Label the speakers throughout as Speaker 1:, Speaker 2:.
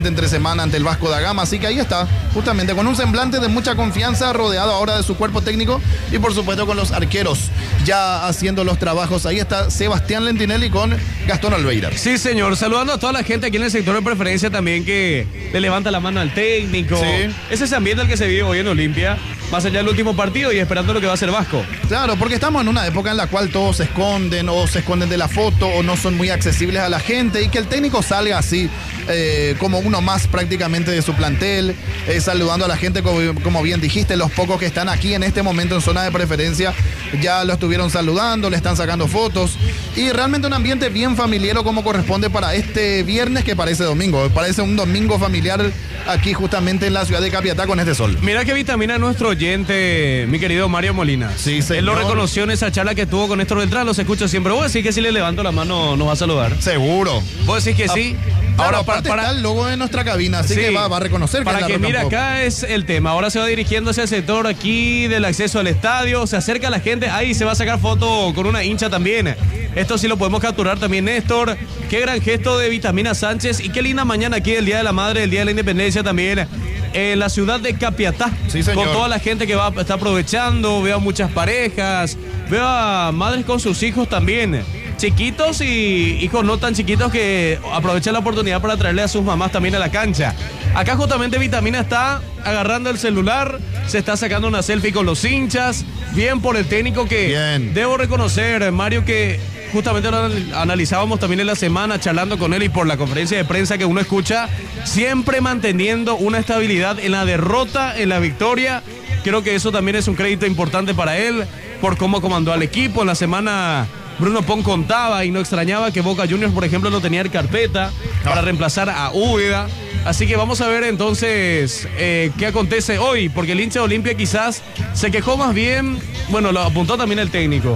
Speaker 1: entre semana ante el Vasco da Gama, así que ahí está, justamente con un semblante de mucha confianza, rodeado ahora de su cuerpo técnico y por supuesto con los arqueros ya haciendo los trabajos. Ahí está Sebastián Lentinelli con Gastón Alveira.
Speaker 2: Sí, señor, saludando a toda la gente aquí en el sector de preferencia también que le levanta la mano al técnico.
Speaker 1: Sí.
Speaker 2: Es ese ambiente el que se vive hoy en Olimpia, más allá del último partido y esperando lo que va a hacer Vasco.
Speaker 1: Claro, porque estamos en una época en la cual todos se esconden o se esconden de la foto o no son muy accesibles a la gente, y que el técnico salga así, como uno más prácticamente de su plantel, saludando a la gente, como bien dijiste, los pocos que están aquí en este momento en zona de preferencia ya lo estuvieron saludando, le están sacando fotos, y realmente un ambiente bien familiar como corresponde para este viernes que parece domingo, parece un domingo familiar aquí justamente en la ciudad de Capiatá con este sol.
Speaker 2: Mira qué vitamina nuestro oyente, mi querido Mario Molina.
Speaker 1: Sí, señor.
Speaker 2: Él lo reconoció en esa charla que tuvo con Néstor Beltrán, los escucho siempre. Vos decís que si le levanto la mano nos va a saludar.
Speaker 1: Seguro.
Speaker 2: Vos decís que sí.
Speaker 1: Claro,
Speaker 2: Ahora
Speaker 1: está el logo de nuestra cabina, así que va a reconocer
Speaker 2: para
Speaker 1: que
Speaker 2: que mira, acá es el tema. Ahora se va dirigiendo hacia el sector aquí del acceso al estadio, se acerca la gente, ahí se va a sacar foto con una hincha también. Esto sí lo podemos capturar también, Néstor. Qué gran gesto de Vitamina Sánchez y qué linda mañana aquí, el Día de la Madre, el Día de la Independencia también, en la ciudad de Capiatá.
Speaker 1: Sí, señor.
Speaker 2: Con toda la gente que está aprovechando, veo a muchas parejas, veo a madres con sus hijos también. Chiquitos y hijos no tan chiquitos que aprovechan la oportunidad para traerle a sus mamás también a la cancha. Acá justamente Vitamina está agarrando el celular, se está sacando una selfie con los hinchas. Bien por el técnico que
Speaker 1: bien.
Speaker 2: Debo reconocer, Mario, que justamente lo analizábamos también en la semana charlando con él y por la conferencia de prensa que uno escucha, siempre manteniendo una estabilidad en la derrota, en la victoria. Creo que eso también es un crédito importante para él por cómo comandó al equipo. En la semana Bruno Pon contaba y no extrañaba que Boca Juniors, por ejemplo, no tenía en carpeta para reemplazar a Úbeda. Así que vamos a ver entonces qué acontece hoy, porque el hincha de Olimpia quizás se quejó más bien, bueno, lo apuntó también el técnico,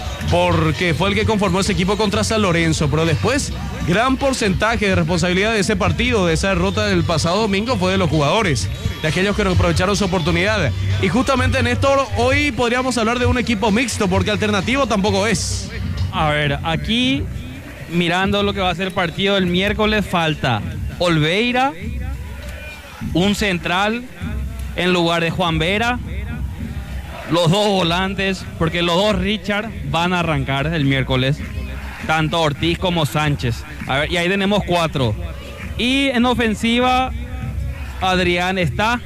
Speaker 2: porque fue el que conformó ese equipo contra San Lorenzo, pero después gran porcentaje de responsabilidad de ese partido, de esa derrota del pasado domingo, fue de los jugadores, de aquellos que no aprovecharon su oportunidad. Y justamente, Néstor, hoy podríamos hablar de un equipo mixto, porque alternativo tampoco es.
Speaker 3: A ver, aquí mirando lo que va a ser el partido del miércoles, falta Olveira, un central en lugar de Juan Vera, los dos volantes, porque los dos Richard van a arrancar el miércoles, tanto Ortiz como Sánchez. A ver, y ahí tenemos 4. Y en ofensiva, Adrián está,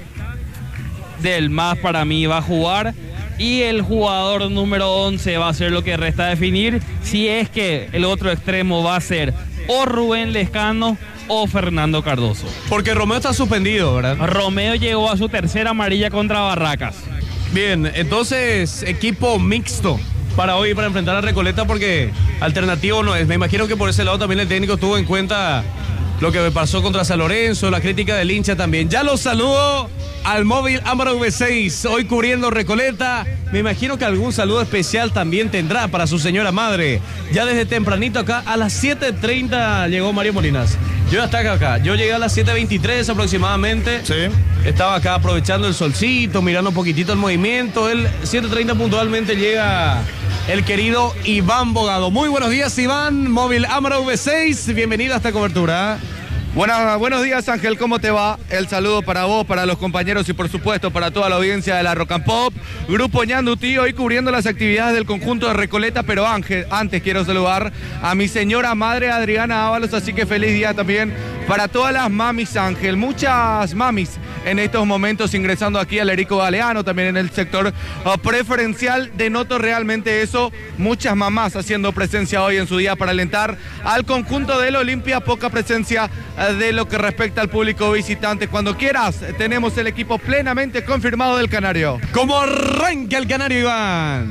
Speaker 3: Del Mas para mí va a jugar. Y el jugador número 11 va a ser lo que resta definir si es que el otro extremo va a ser o Rubén Lescano o Fernando Cardoso.
Speaker 2: Porque Romeo está suspendido, ¿verdad?
Speaker 3: Romeo llegó a su tercera amarilla contra Barracas.
Speaker 2: Bien, entonces equipo mixto para hoy, para enfrentar a Recoleta, porque alternativo no es. Me imagino que por ese lado también el técnico tuvo en cuenta lo que pasó contra San Lorenzo, la crítica del hincha también. Ya los saludo al móvil Amarok V6, hoy cubriendo Recoleta. Me imagino que algún saludo especial también tendrá para su señora madre. Ya desde tempranito acá, a las 7:30 llegó Mario Molinas. Yo ya estaba acá, yo llegué a las 7:23 aproximadamente.
Speaker 1: Sí.
Speaker 2: Estaba acá aprovechando el solcito, mirando un poquitito el movimiento. Él 7:30 puntualmente llega el querido Iván Bogado. Muy buenos días, Iván, móvil Amarok V6, bienvenido a esta cobertura.
Speaker 4: Buenos días, Ángel, ¿cómo te va? El saludo para vos, para los compañeros y por supuesto para toda la audiencia de la Rock and Pop. Grupo Ñandutí, hoy cubriendo las actividades del conjunto de Recoleta, pero Ángel, antes quiero saludar a mi señora madre Adriana Ábalos, así que feliz día también para todas las mamis, Ángel. Muchas mamis en estos momentos ingresando aquí al Erico Galeano, también en el sector preferencial. Denoto realmente eso, muchas mamás haciendo presencia hoy en su día para alentar al conjunto del Olimpia, poca presencia de lo que respecta al público visitante. Cuando quieras, tenemos el equipo plenamente confirmado del Canario.
Speaker 2: ¿Cómo arranca el Canario, Iván?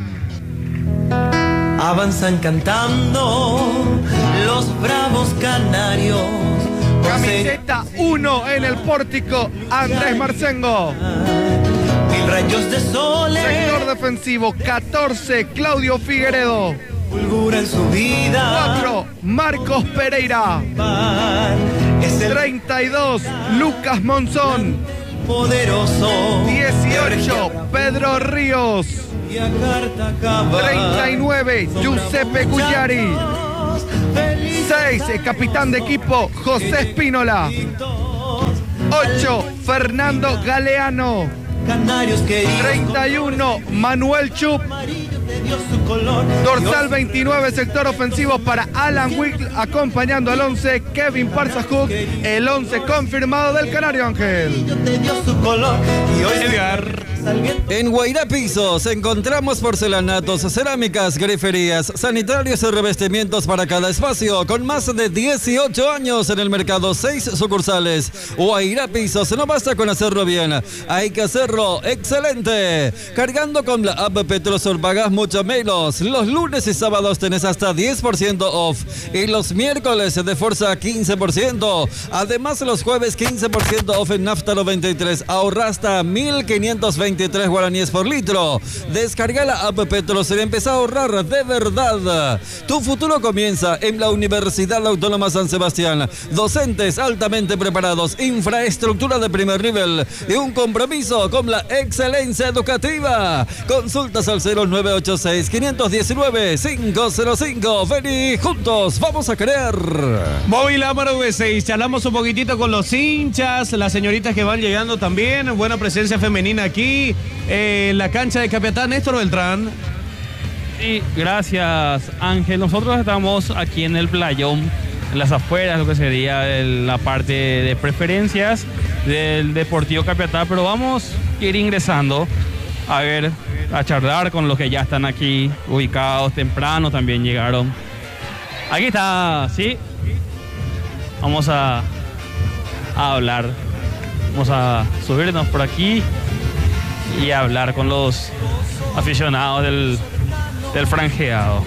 Speaker 5: Avanzan cantando los bravos canarios.
Speaker 4: Camiseta 1 en el pórtico, Andrés Marcengo.
Speaker 5: Mil rayos de sol.
Speaker 4: Sector defensivo 14, Claudio Figueredo.
Speaker 5: Fulgura en su vida.
Speaker 4: 4, Marcos Pereira. 32, Lucas Monzón.
Speaker 5: Poderoso.
Speaker 4: 18, Pedro Ríos. 39, Giuseppe Gugliari. 6, capitán de equipo, José Espínola. 8, Fernando Galeano.
Speaker 5: Canarios queridos,
Speaker 4: 31, Manuel Chup.
Speaker 5: amarillo te dio su color.
Speaker 4: Dorsal 29, sector ofensivo para Alan Wick, acompañando al 11, Kevin Parzajuk, el 11 confirmado del Canario Ángel.
Speaker 5: Amarillo te dio su color. Y hoy
Speaker 2: Edgar.
Speaker 6: En Guairá Pisos encontramos porcelanatos, cerámicas, griferías, sanitarios y revestimientos para cada espacio. Con más de 18 años en el mercado, 6 sucursales. Guairá Pisos, no basta con hacerlo bien, hay que hacerlo excelente. Cargando con la app Petrosur pagas mucho menos. Los lunes y sábados tenés hasta 10% off. Y los miércoles de fuerza 15%. Además los jueves 15% off en Nafta 93. Ahorra hasta 1.523 guaraníes por litro. Descarga la app Petrosur y empieza a ahorrar de verdad. Tu futuro comienza en la Universidad Autónoma San Sebastián. Docentes altamente preparados, infraestructura de primer nivel y un compromiso con la excelencia educativa. Consultas al 0986-519-505. Vení, juntos vamos a creer.
Speaker 2: Móvil Amaro V6, charlamos un poquitito con los hinchas, las señoritas que van llegando también, buena presencia femenina aquí, en la cancha de Capiatá. Néstor Beltrán.
Speaker 3: Sí, gracias Ángel. Nosotros estamos aquí en el playón, en las afueras, lo que sería la parte de preferencias del Deportivo Capiatá, pero vamos a ir ingresando a ver, a charlar con los que ya están aquí ubicados temprano, también llegaron. Aquí está, ¿sí? Vamos a hablar, vamos a subirnos por aquí y hablar con los aficionados del franjeado.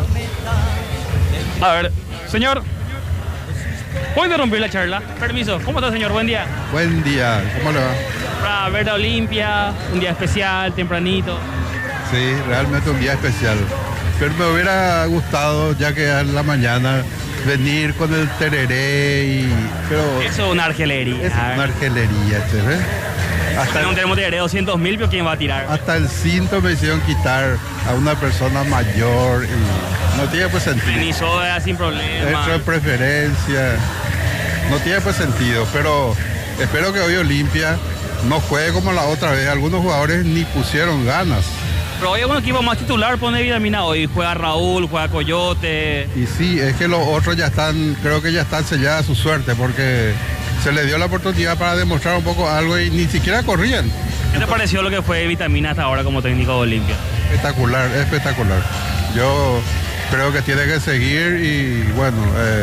Speaker 3: A ver, señor, ¿puedo interrumpir la charla? Permiso, ¿cómo está, señor? Buen día.
Speaker 7: Buen día, ¿cómo le va?
Speaker 3: Para ver la Olimpia, un día especial, tempranito.
Speaker 7: Sí, realmente un día especial. Pero me hubiera gustado, ya que en la mañana, venir con el tereré pero
Speaker 3: Eso es una argelería.
Speaker 7: es una argelería, ¿se ve?
Speaker 3: Si no tenemos tereré 200.000, pero ¿quién va a tirar?
Speaker 7: Hasta el cinto me hicieron quitar a una persona mayor y no tiene pues sentido.
Speaker 3: Ni soda sin problema.
Speaker 7: Eso es preferencia. No tiene pues sentido, pero espero que hoy Olimpia no juegue como la otra vez. Algunos jugadores ni pusieron ganas.
Speaker 3: Pero hoy es un equipo más titular, pone vitamina hoy. Juega Raúl, juega Coyote.
Speaker 7: Y sí, es que los otros ya están, creo que ya están selladas su suerte, porque se les dio la oportunidad para demostrar un poco algo y ni siquiera corrían.
Speaker 3: ¿Qué te pareció lo que fue Vitamina hasta ahora como técnico de Olimpia?
Speaker 7: Espectacular, espectacular. Yo creo que tiene que seguir y bueno,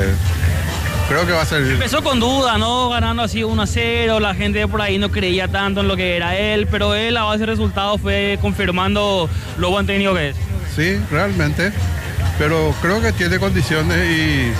Speaker 7: creo que va a servir.
Speaker 3: Empezó con duda, ¿no? Ganando así 1-0, la gente de por ahí no creía tanto en lo que era él, pero él a base de resultados fue confirmando lo buen técnico que es.
Speaker 7: Sí, realmente, pero creo que tiene condiciones y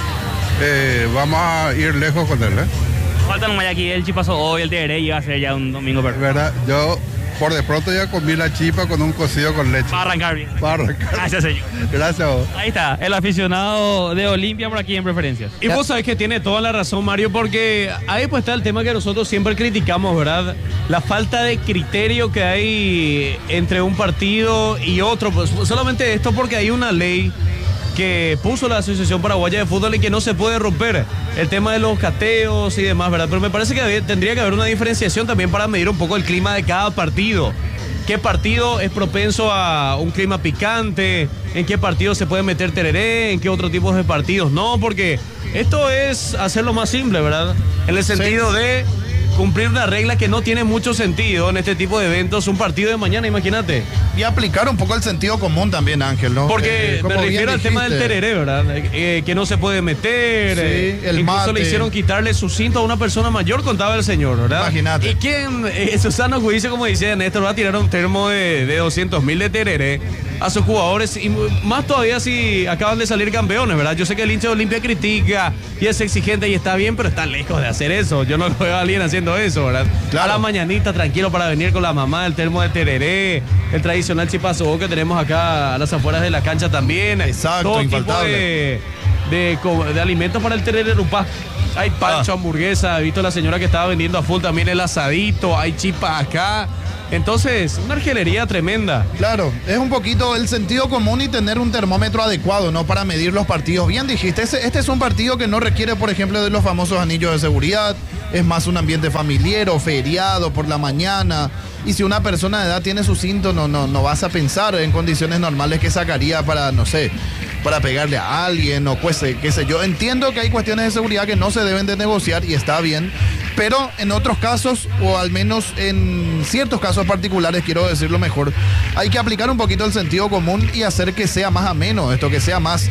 Speaker 7: vamos a ir lejos con él, ¿eh?
Speaker 3: Falta nomás aquí, el chipazo hoy, el TR iba a ser ya un domingo perfecto.
Speaker 7: ¿Verdad? Yo por de pronto ya comí la chipa con un cocido con leche.
Speaker 3: Para arrancar bien.
Speaker 7: Para arrancar.
Speaker 3: Gracias, señor.
Speaker 7: Gracias a vos.
Speaker 3: Ahí está, el aficionado de Olimpia por aquí en preferencias.
Speaker 2: Y vos sabés que tiene toda la razón, Mario, porque ahí pues está el tema que nosotros siempre criticamos, ¿verdad? La falta de criterio que hay entre un partido y otro. Pues solamente esto porque hay una ley que puso la Asociación Paraguaya de Fútbol y que no se puede romper. El tema de los cateos y demás, ¿verdad? Pero me parece que tendría que haber una diferenciación también para medir un poco el clima de cada partido. ¿Qué partido es propenso a un clima picante? ¿En qué partido se puede meter tereré? ¿En qué otro tipo de partidos no? Porque esto es hacerlo más simple, ¿verdad? En el sentido de cumplir una regla que no tiene mucho sentido en este tipo de eventos. Un partido de mañana, imagínate.
Speaker 1: Y aplicar un poco el sentido común también, Ángel, ¿no?
Speaker 2: Porque me
Speaker 1: como
Speaker 2: refiero
Speaker 1: bien
Speaker 2: al tema del
Speaker 1: dijiste.
Speaker 2: tereré, ¿verdad? Que no se puede meter.
Speaker 1: Sí, el
Speaker 2: incluso
Speaker 1: mate.
Speaker 2: le hicieron quitarle su cinto a una persona mayor, contaba el señor, ¿verdad?
Speaker 1: Imagínate.
Speaker 2: ¿Y quién, Susano Juicio, como decía Néstor, va a tirar un termo de 200.000 de tereré a sus jugadores? Y más todavía si acaban de salir campeones, ¿verdad? Yo sé que el hincha de Olimpia critica y es exigente y está bien, pero está lejos de hacer eso. Yo no veo a alguien haciendo eso, ¿verdad?
Speaker 1: Claro.
Speaker 2: A la mañanita, tranquilo, para venir con la mamá, el termo de tereré, el tradicional chipazo que tenemos acá a las afueras de la cancha también.
Speaker 1: Exacto,
Speaker 2: todo
Speaker 1: infaltable.
Speaker 2: tipo de alimentos para el tereré rupá. Hay pancho, hamburguesa, he visto a la señora que estaba vendiendo a full también el asadito, hay chipa acá. Entonces, una argelería tremenda.
Speaker 1: Claro, es un poquito el sentido común y tener un termómetro adecuado, ¿no? Para medir los partidos. Bien dijiste, este es un partido que no requiere, por ejemplo, de los famosos anillos de seguridad, es más un ambiente familiar o feriado por la mañana. Y si una persona de edad tiene su cinto, no vas a pensar en condiciones normales que sacaría para, no sé, para pegarle a alguien o pues, qué sé yo. Entiendo que hay cuestiones de seguridad que no se deben de negociar y está bien, pero en otros casos, o al menos en ciertos casos particulares, quiero decirlo mejor, hay que aplicar un poquito el sentido común y hacer que sea más ameno esto, que sea más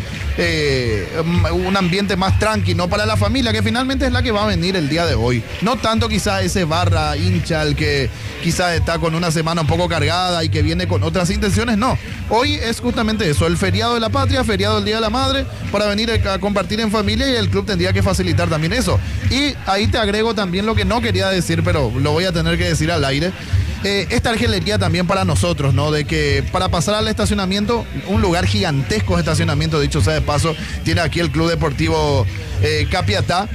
Speaker 1: un ambiente más tranquilo para la familia, que finalmente es la que va a venir el día de hoy. No tanto quizás ese barra hincha, el que quizás está con una semana un poco cargada y que viene con otras intenciones, no. Hoy es justamente eso, el feriado de la patria, feriado del Día de la Madre, para venir a compartir en familia, y el club tendría que facilitar también eso. Y ahí te agrego también lo que no quería decir, pero lo voy a tener que decir al aire. Esta argelería también para nosotros, ¿no? De que para pasar al estacionamiento, un lugar gigantesco de estacionamiento, dicho sea de paso, tiene aquí el Club Deportivo Capiatá.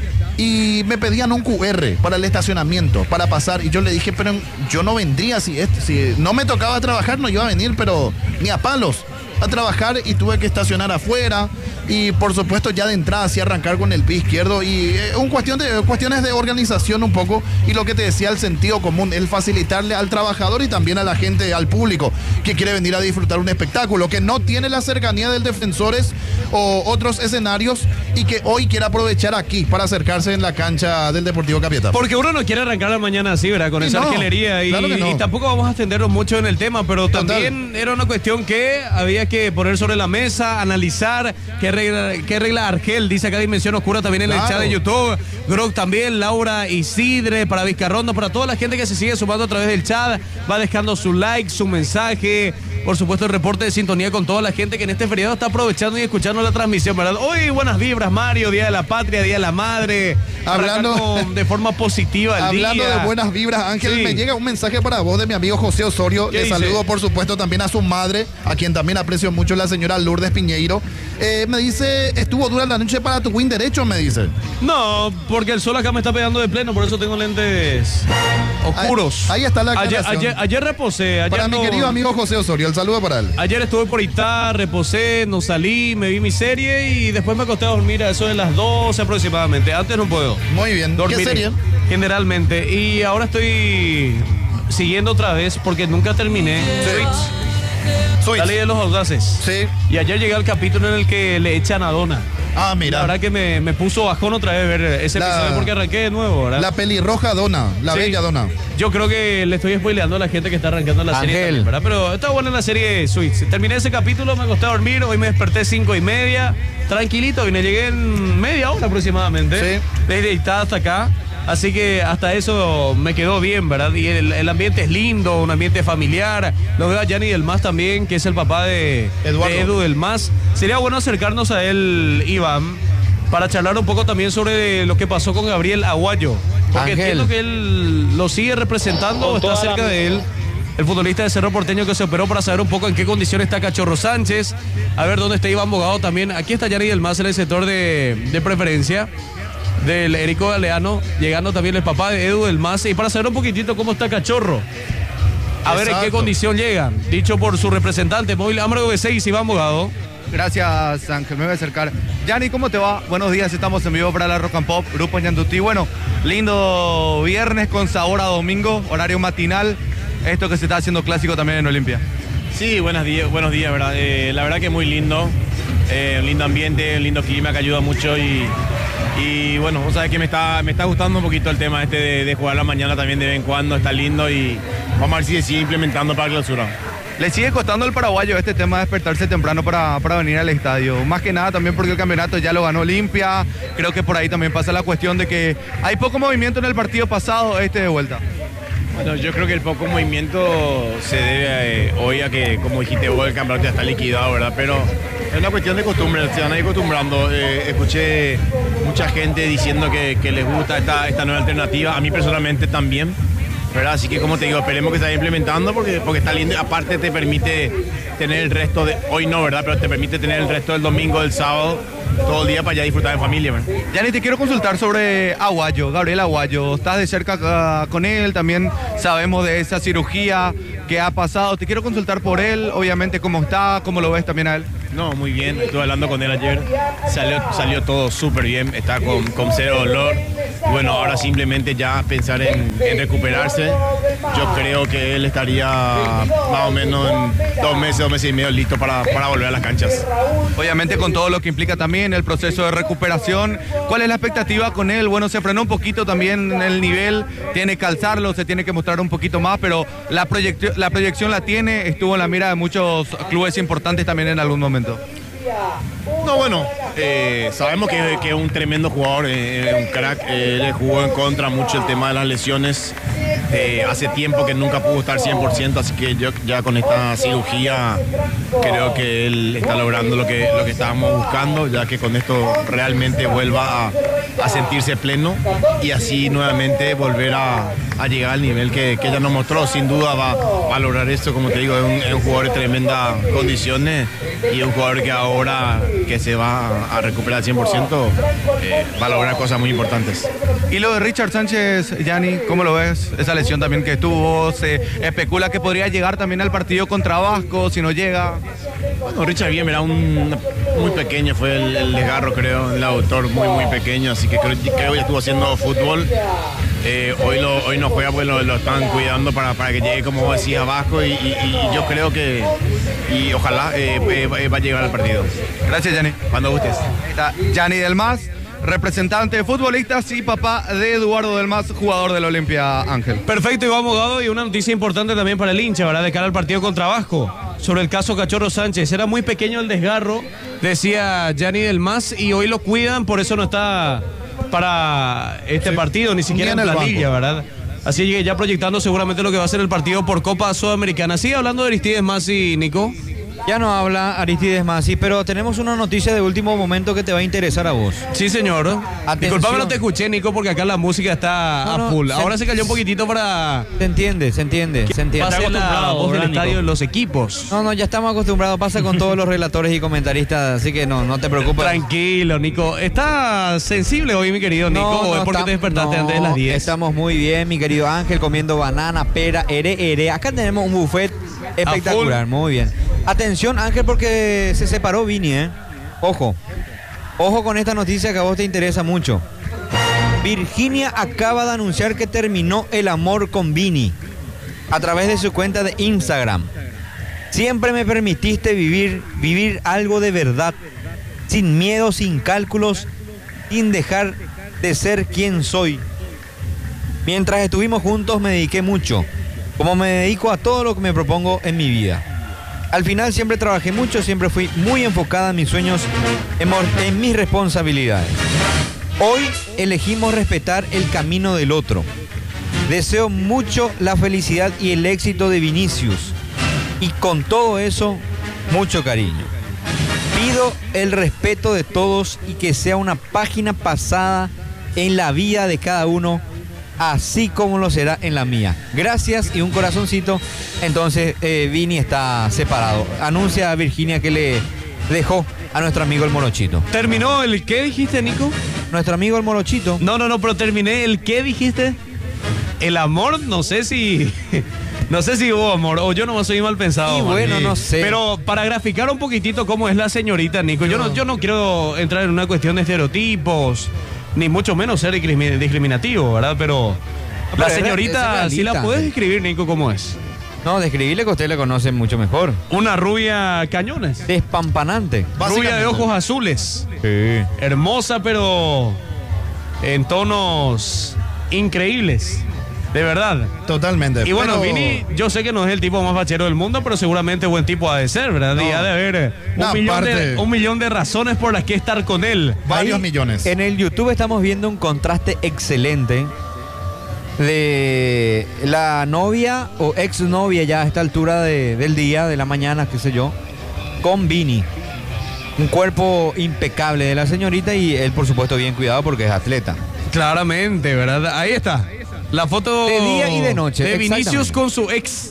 Speaker 1: Y me pedían un QR para el estacionamiento, para pasar. Y yo le dije, pero yo no vendría si no me tocaba trabajar, no iba a venir, pero ni a palos a trabajar, y tuve que estacionar afuera. Y por supuesto ya de entrada así arrancar con el pie izquierdo, y cuestiones de organización un poco, y lo que te decía, el sentido común, el facilitarle al trabajador y también a la gente, al público que quiere venir a disfrutar un espectáculo, que no tiene la cercanía del Defensores o otros escenarios, y que hoy quiere aprovechar aquí para acercarse en la cancha del Deportivo Capiatá.
Speaker 2: Porque uno no quiere arrancar la mañana así, ¿verdad? Con
Speaker 1: Sí,
Speaker 2: esa
Speaker 1: no,
Speaker 2: argelería,
Speaker 1: claro que no.
Speaker 2: y tampoco vamos a extendernos mucho en el tema, pero
Speaker 1: Total.
Speaker 2: también era una cuestión que había que poner sobre la mesa, analizar qué regla Argel, dice acá Dimensión Oscura también en el
Speaker 1: Claro.
Speaker 2: chat de YouTube, Grog también, Laura Isidre, para Vizcarrondo, para toda la gente que se sigue sumando a través del chat, va dejando su like, su mensaje, por supuesto el reporte de sintonía con toda la gente que en este feriado está aprovechando y escuchando la transmisión, ¿verdad? Hoy buenas vibras, Mario, Día de la Patria, Día de la Madre,
Speaker 1: Hablando-
Speaker 2: de forma positiva el
Speaker 1: Hablando
Speaker 2: día.
Speaker 1: de buenas vibras, Ángel,
Speaker 2: Sí.
Speaker 1: me llega un mensaje para vos de mi amigo José Osorio.
Speaker 2: ¿Qué
Speaker 1: Le
Speaker 2: dice?
Speaker 1: saludo, por supuesto, también a su madre, a quien también aprecio mucho, la señora Lourdes Piñeiro. Me dice, estuvo dura la noche para tu win derecho, me dice.
Speaker 2: No, porque el sol acá me está pegando de pleno, por eso tengo lentes oscuros.
Speaker 1: Ahí está la aclaración.
Speaker 2: Ayer reposé. Ayer
Speaker 1: Para mi
Speaker 2: no-
Speaker 1: querido amigo José Osorio, el saludo para él.
Speaker 2: Ayer estuve por Itá, reposé, no salí, me vi mi serie y después me acosté a dormir a eso de las 12 aproximadamente. Antes no puedo
Speaker 1: Muy bien.
Speaker 2: dormir.
Speaker 1: ¿Qué serie?
Speaker 2: Generalmente. Y ahora estoy siguiendo otra vez porque nunca terminé.
Speaker 1: Suits.
Speaker 2: La ley de los audaces.
Speaker 1: Sí.
Speaker 2: Y ayer llegué al capítulo en el que le echan a Donna.
Speaker 1: Ah,
Speaker 2: La
Speaker 1: mira.
Speaker 2: verdad que me puso bajón otra vez ver ese
Speaker 1: La-
Speaker 2: episodio porque arranqué de nuevo, ¿verdad?
Speaker 1: La pelirroja Donna, la
Speaker 2: Sí.
Speaker 1: bella Donna.
Speaker 2: Yo creo que le estoy spoileando a la gente que está arrancando la serie
Speaker 6: Ángel.
Speaker 2: también, ¿verdad? Pero está buena la serie Suits. Terminé ese capítulo, me acosté a dormir, hoy me desperté 5:30, tranquilito, y me llegué en media hora aproximadamente.
Speaker 1: Sí.
Speaker 2: Desde Itá hasta acá. Así que hasta eso me quedó bien, ¿verdad? Y el ambiente es lindo, un ambiente familiar. Lo veo a Gianni Del Mas también, que es el papá de Edu Del Mas. Sería bueno acercarnos a él, Iván, para charlar un poco también sobre lo que pasó con Gabriel Aguayo. Porque
Speaker 6: Ángel.
Speaker 2: entiendo que él lo sigue representando o está cerca de él. El futbolista de Cerro Porteño que se operó, para saber un poco en qué condición está Cachorro Sánchez. A ver dónde está Iván Bogado también. Aquí está Gianni Del Mas en el sector de preferencia del Erico Galeano, llegando también el papá de Edu Del Mas, y para saber un poquitito cómo está Cachorro. A ver en qué
Speaker 1: Exacto.
Speaker 2: condición llega. Dicho por su representante, móvil Amaro V6, Iván Bogado.
Speaker 4: Gracias, Ángel, me voy a acercar. Yanni, ¿cómo te va? Buenos días, estamos en vivo para la Rock and Pop, Grupo Ñandutí. Bueno, lindo viernes con sabor a domingo, horario matinal. Esto que se está haciendo clásico también en Olimpia.
Speaker 8: Sí, buenos días, ¿verdad? La verdad que muy lindo, un lindo ambiente, un lindo clima que ayuda mucho y bueno, vos sabés que me está gustando un poquito el tema este de jugar la mañana también de vez en cuando, está lindo y vamos a ver si se sigue implementando para la clausura.
Speaker 4: ¿Le sigue costando al paraguayo este tema de despertarse temprano para venir al estadio? Más que nada también porque el campeonato ya lo ganó Olimpia. Creo que por ahí también pasa la cuestión de que hay poco movimiento en el partido pasado, de vuelta.
Speaker 8: Bueno, yo creo que el poco movimiento se debe hoy a que, como dijiste vos, el campeonato ya está liquidado, ¿verdad? Pero es una cuestión de costumbre, se van a ir acostumbrando. Escuché mucha gente diciendo que les gusta esta nueva alternativa, a mí personalmente también, ¿verdad? Así que, como te digo, esperemos que se vaya implementando porque está lindo. Aparte te permite tener el resto de, hoy no, ¿verdad? Pero te permite tener el resto del domingo, del sábado, todo el día para ya disfrutar en familia, ¿verdad?
Speaker 4: Yanni, te quiero consultar sobre Aguayo, Gabriel Aguayo. Estás de cerca con él, también sabemos de esa cirugía que ha pasado. Te quiero consultar por él, obviamente cómo está, cómo lo ves también a él.
Speaker 8: No, muy bien. Estuve hablando con él ayer. Salió todo súper bien. Está con cero dolor. Bueno, ahora simplemente ya pensar en recuperarse. Yo creo que él estaría más o menos en 2 meses y medio listo para volver a las canchas.
Speaker 4: Obviamente con todo lo que implica también el proceso de recuperación. ¿Cuál es la expectativa con él? Bueno, se frenó un poquito también el nivel. Tiene que alzarlo, se tiene que mostrar un poquito más, pero la proyección la tiene. Estuvo en la mira de muchos clubes importantes también en algún momento.
Speaker 8: No, bueno, sabemos que es un tremendo jugador, un crack. Le jugó en contra mucho el tema de las lesiones. Hace tiempo que nunca pudo estar 100%, así que yo ya con esta cirugía creo que él está logrando lo que estábamos buscando, ya que con esto realmente vuelva a sentirse pleno y así nuevamente volver a llegar al nivel que ella nos mostró. Sin duda va a lograr esto, como te digo, es un jugador de tremendas condiciones y un jugador que ahora que se va a recuperar al 100% va a lograr cosas muy importantes.
Speaker 4: Y lo de Richard Sánchez, Gianni, ¿cómo lo ves? Esa lesión también que tuvo, se especula que podría llegar también al partido contra Vasco, si no llega.
Speaker 8: Bueno, Richard bien, era muy pequeño, fue el desgarro, creo, el autor muy pequeño, así que creo que estuvo haciendo fútbol. Hoy no juega porque lo están cuidando para que llegue, como vos decías, Vasco y yo creo que y ojalá va a llegar al partido.
Speaker 4: Gracias, Gianni.
Speaker 8: Cuando gustes.
Speaker 4: Ahí está Gianni Delmas, representante de futbolistas y papá de Eduardo Delmas, jugador del Olimpia, Ángel.
Speaker 2: Perfecto, Iván Abogado, y una noticia importante también para el hincha, ¿verdad? De cara al partido contra Vasco, sobre el caso Cachorro Sánchez. Era muy pequeño el desgarro, decía Gianni Delmas, y hoy lo cuidan, por eso no está para este partido, ni siquiera en la liga, ¿verdad? Así que ya proyectando seguramente lo que va a ser el partido por Copa Sudamericana. Sigue hablando de Aristides Masi, Nico.
Speaker 9: Ya no habla Aristides Masi, pero tenemos una noticia de último momento que te va a interesar a vos.
Speaker 2: Sí, señor.
Speaker 9: Atención.
Speaker 2: Disculpame, no te escuché, Nico, porque acá la música está a full. Ahora se cayó un poquitito para...
Speaker 9: Se entiende.
Speaker 2: Pase la voz del estadio de los equipos.
Speaker 9: No, ya estamos acostumbrados. Pasa con todos los relatores y comentaristas, así que no te preocupes.
Speaker 2: Tranquilo, Nico. ¿Está sensible hoy, mi querido Nico? ¿O es porque te despertaste antes de las 10?
Speaker 9: Estamos muy bien, mi querido Ángel, comiendo banana, pera, ere. Acá tenemos un buffet espectacular, muy bien. Atención, Ángel, porque se separó Vini, ¿eh? Ojo con esta noticia que a vos te interesa mucho. Virginia acaba de anunciar que terminó el amor con Vini a través de su cuenta de Instagram. Siempre me permitiste vivir algo de verdad, sin miedo, sin cálculos, sin dejar de ser quien soy. Mientras estuvimos juntos me dediqué mucho, como me dedico a todo lo que me propongo en mi vida. Al final siempre trabajé mucho, siempre fui muy enfocada en mis sueños, en mis responsabilidades. Hoy elegimos respetar el camino del otro. Deseo mucho la felicidad y el éxito de Vinicius. Y con todo eso, mucho cariño. Pido el respeto de todos y que sea una página pasada en la vida de cada uno, así como lo será en la mía. Gracias y un corazoncito. Entonces Vini está separado. Anuncia a Virginia que le dejó a nuestro amigo el Morochito.
Speaker 2: ¿Terminó el qué dijiste, Nico?
Speaker 9: Nuestro amigo el Morochito.
Speaker 2: No, pero terminé el qué dijiste. El amor, no sé si hubo amor, o yo no soy mal pensado.
Speaker 9: Y bueno, no sé.
Speaker 2: Pero para graficar un poquitito cómo es la señorita, Nico, yo no quiero entrar en una cuestión de estereotipos, ni mucho menos ser discriminativo, ¿verdad? Pero la señorita, si la puedes describir, Nico, ¿cómo es?
Speaker 9: No, describirle que usted le conoce mucho mejor.
Speaker 2: Una rubia cañones.
Speaker 9: Despampanante.
Speaker 2: Rubia de ojos azules.
Speaker 9: Sí.
Speaker 2: Hermosa, pero en tonos increíbles. De verdad.
Speaker 1: Totalmente.
Speaker 2: Y bueno,
Speaker 1: pero...
Speaker 2: Vini, yo sé que no es el tipo más fachero del mundo, pero seguramente buen tipo ha de ser, ¿verdad? Y ha de haber un millón de razones por las que estar con él.
Speaker 1: Varios millones.
Speaker 9: En el YouTube estamos viendo un contraste excelente de la novia o exnovia ya a esta altura del día, de la mañana, qué sé yo, con Vini. Un cuerpo impecable de la señorita y él, por supuesto, bien cuidado porque es atleta.
Speaker 2: Claramente, ¿verdad? Ahí está. La foto
Speaker 9: de día y de noche.
Speaker 2: De Vinicius con su ex.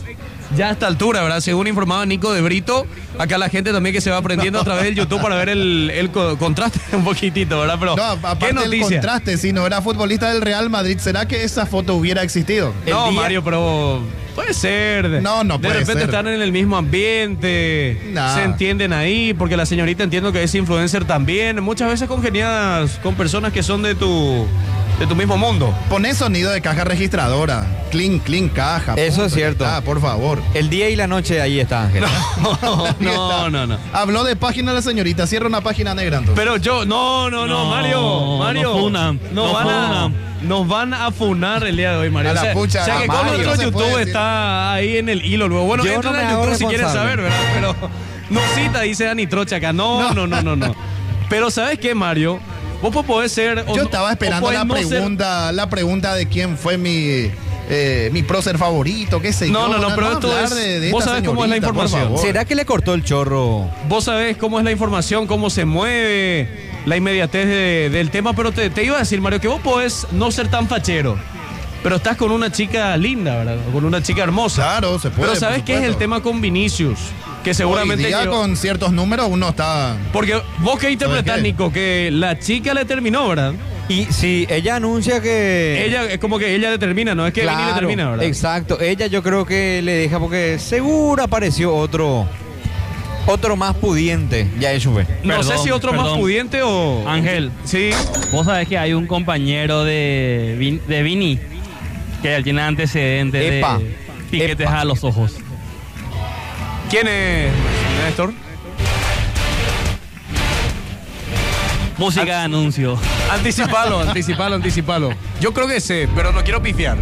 Speaker 2: ya a esta altura, ¿verdad? Según informaba Nico de Brito, acá la gente también que se va aprendiendo a través del YouTube para ver el contraste un poquitito, ¿verdad? Pero,
Speaker 1: No, aparte
Speaker 2: ¿qué
Speaker 1: del
Speaker 2: noticia?
Speaker 1: contraste, si no era futbolista del Real Madrid, ¿será que esa foto hubiera existido?
Speaker 2: No, Mario, pero puede ser.
Speaker 1: No, no
Speaker 2: de
Speaker 1: puede
Speaker 2: repente
Speaker 1: ser.
Speaker 2: están en el mismo ambiente,
Speaker 1: Nah.
Speaker 2: se entienden ahí, porque la señorita entiendo que es influencer también. Muchas veces congeniadas con personas que son de tu mismo mundo.
Speaker 1: Poné sonido de caja registradora. Clink, clink, caja.
Speaker 9: Eso es
Speaker 1: ya
Speaker 9: cierto.
Speaker 1: está, por favor.
Speaker 9: El día y la noche ahí está, Ángel.
Speaker 2: No.
Speaker 1: Habló de página la señorita. Cierra una página negra entonces.
Speaker 2: Pero yo, no, Mario.
Speaker 3: no funan, no funan.
Speaker 2: Nos van a funar el día de hoy, Mario.
Speaker 1: A la pucha,
Speaker 2: o sea que
Speaker 1: Mario,
Speaker 2: con nuestro
Speaker 1: no se puede
Speaker 2: YouTube
Speaker 1: decir.
Speaker 2: está ahí en el hilo luego. Bueno,
Speaker 9: Yo
Speaker 2: entren
Speaker 9: no me
Speaker 2: al
Speaker 9: hago
Speaker 2: YouTube si quieren
Speaker 9: responsable.
Speaker 2: saber, ¿verdad? Pero no cita, dice Dani Trocha acá. No. Pero ¿sabes qué, Mario? Vos podés ser...
Speaker 1: Yo estaba esperando la pregunta de quién fue mi prócer favorito, qué sé yo.
Speaker 2: No, pero esto
Speaker 1: hablar
Speaker 2: es...
Speaker 1: de
Speaker 2: vos
Speaker 1: esta
Speaker 2: sabés cómo es la
Speaker 1: señorita, por
Speaker 2: información.
Speaker 1: favor.
Speaker 9: ¿Será que le cortó el chorro?
Speaker 2: Vos sabés cómo es la información, cómo se mueve, la inmediatez del tema, pero te iba a decir, Mario, que vos podés no ser tan fachero, pero estás con una chica linda, ¿verdad? Con una chica hermosa.
Speaker 1: Claro, se puede.
Speaker 2: Pero ¿sabes
Speaker 1: por
Speaker 2: qué es el
Speaker 1: supuesto.
Speaker 2: tema con Vinicius? Que seguramente...
Speaker 1: Hoy día
Speaker 2: llegó-
Speaker 1: con ciertos números uno está...
Speaker 2: Porque vos qué interpretás,
Speaker 1: qué?
Speaker 2: Nico, que la chica le terminó, ¿verdad?
Speaker 9: Y si ella anuncia que...
Speaker 2: Ella, es como que ella le termina, ¿no? Es que Vini le termina, ¿verdad?
Speaker 9: Exacto. Ella yo creo que le deja porque seguro apareció otro más pudiente. Ya eso fue.
Speaker 2: No sé si otro más
Speaker 3: perdón.
Speaker 2: pudiente o...
Speaker 3: Ángel,
Speaker 2: Sí.
Speaker 3: vos sabés que hay un compañero de Vini que él tiene antecedentes
Speaker 9: Epa,
Speaker 3: de piquetes
Speaker 9: epa.
Speaker 3: a los ojos.
Speaker 2: ¿Quién es, Néstor?
Speaker 3: Música de anuncio.
Speaker 2: Anticipalo. Yo creo que sé, pero no quiero pifiar.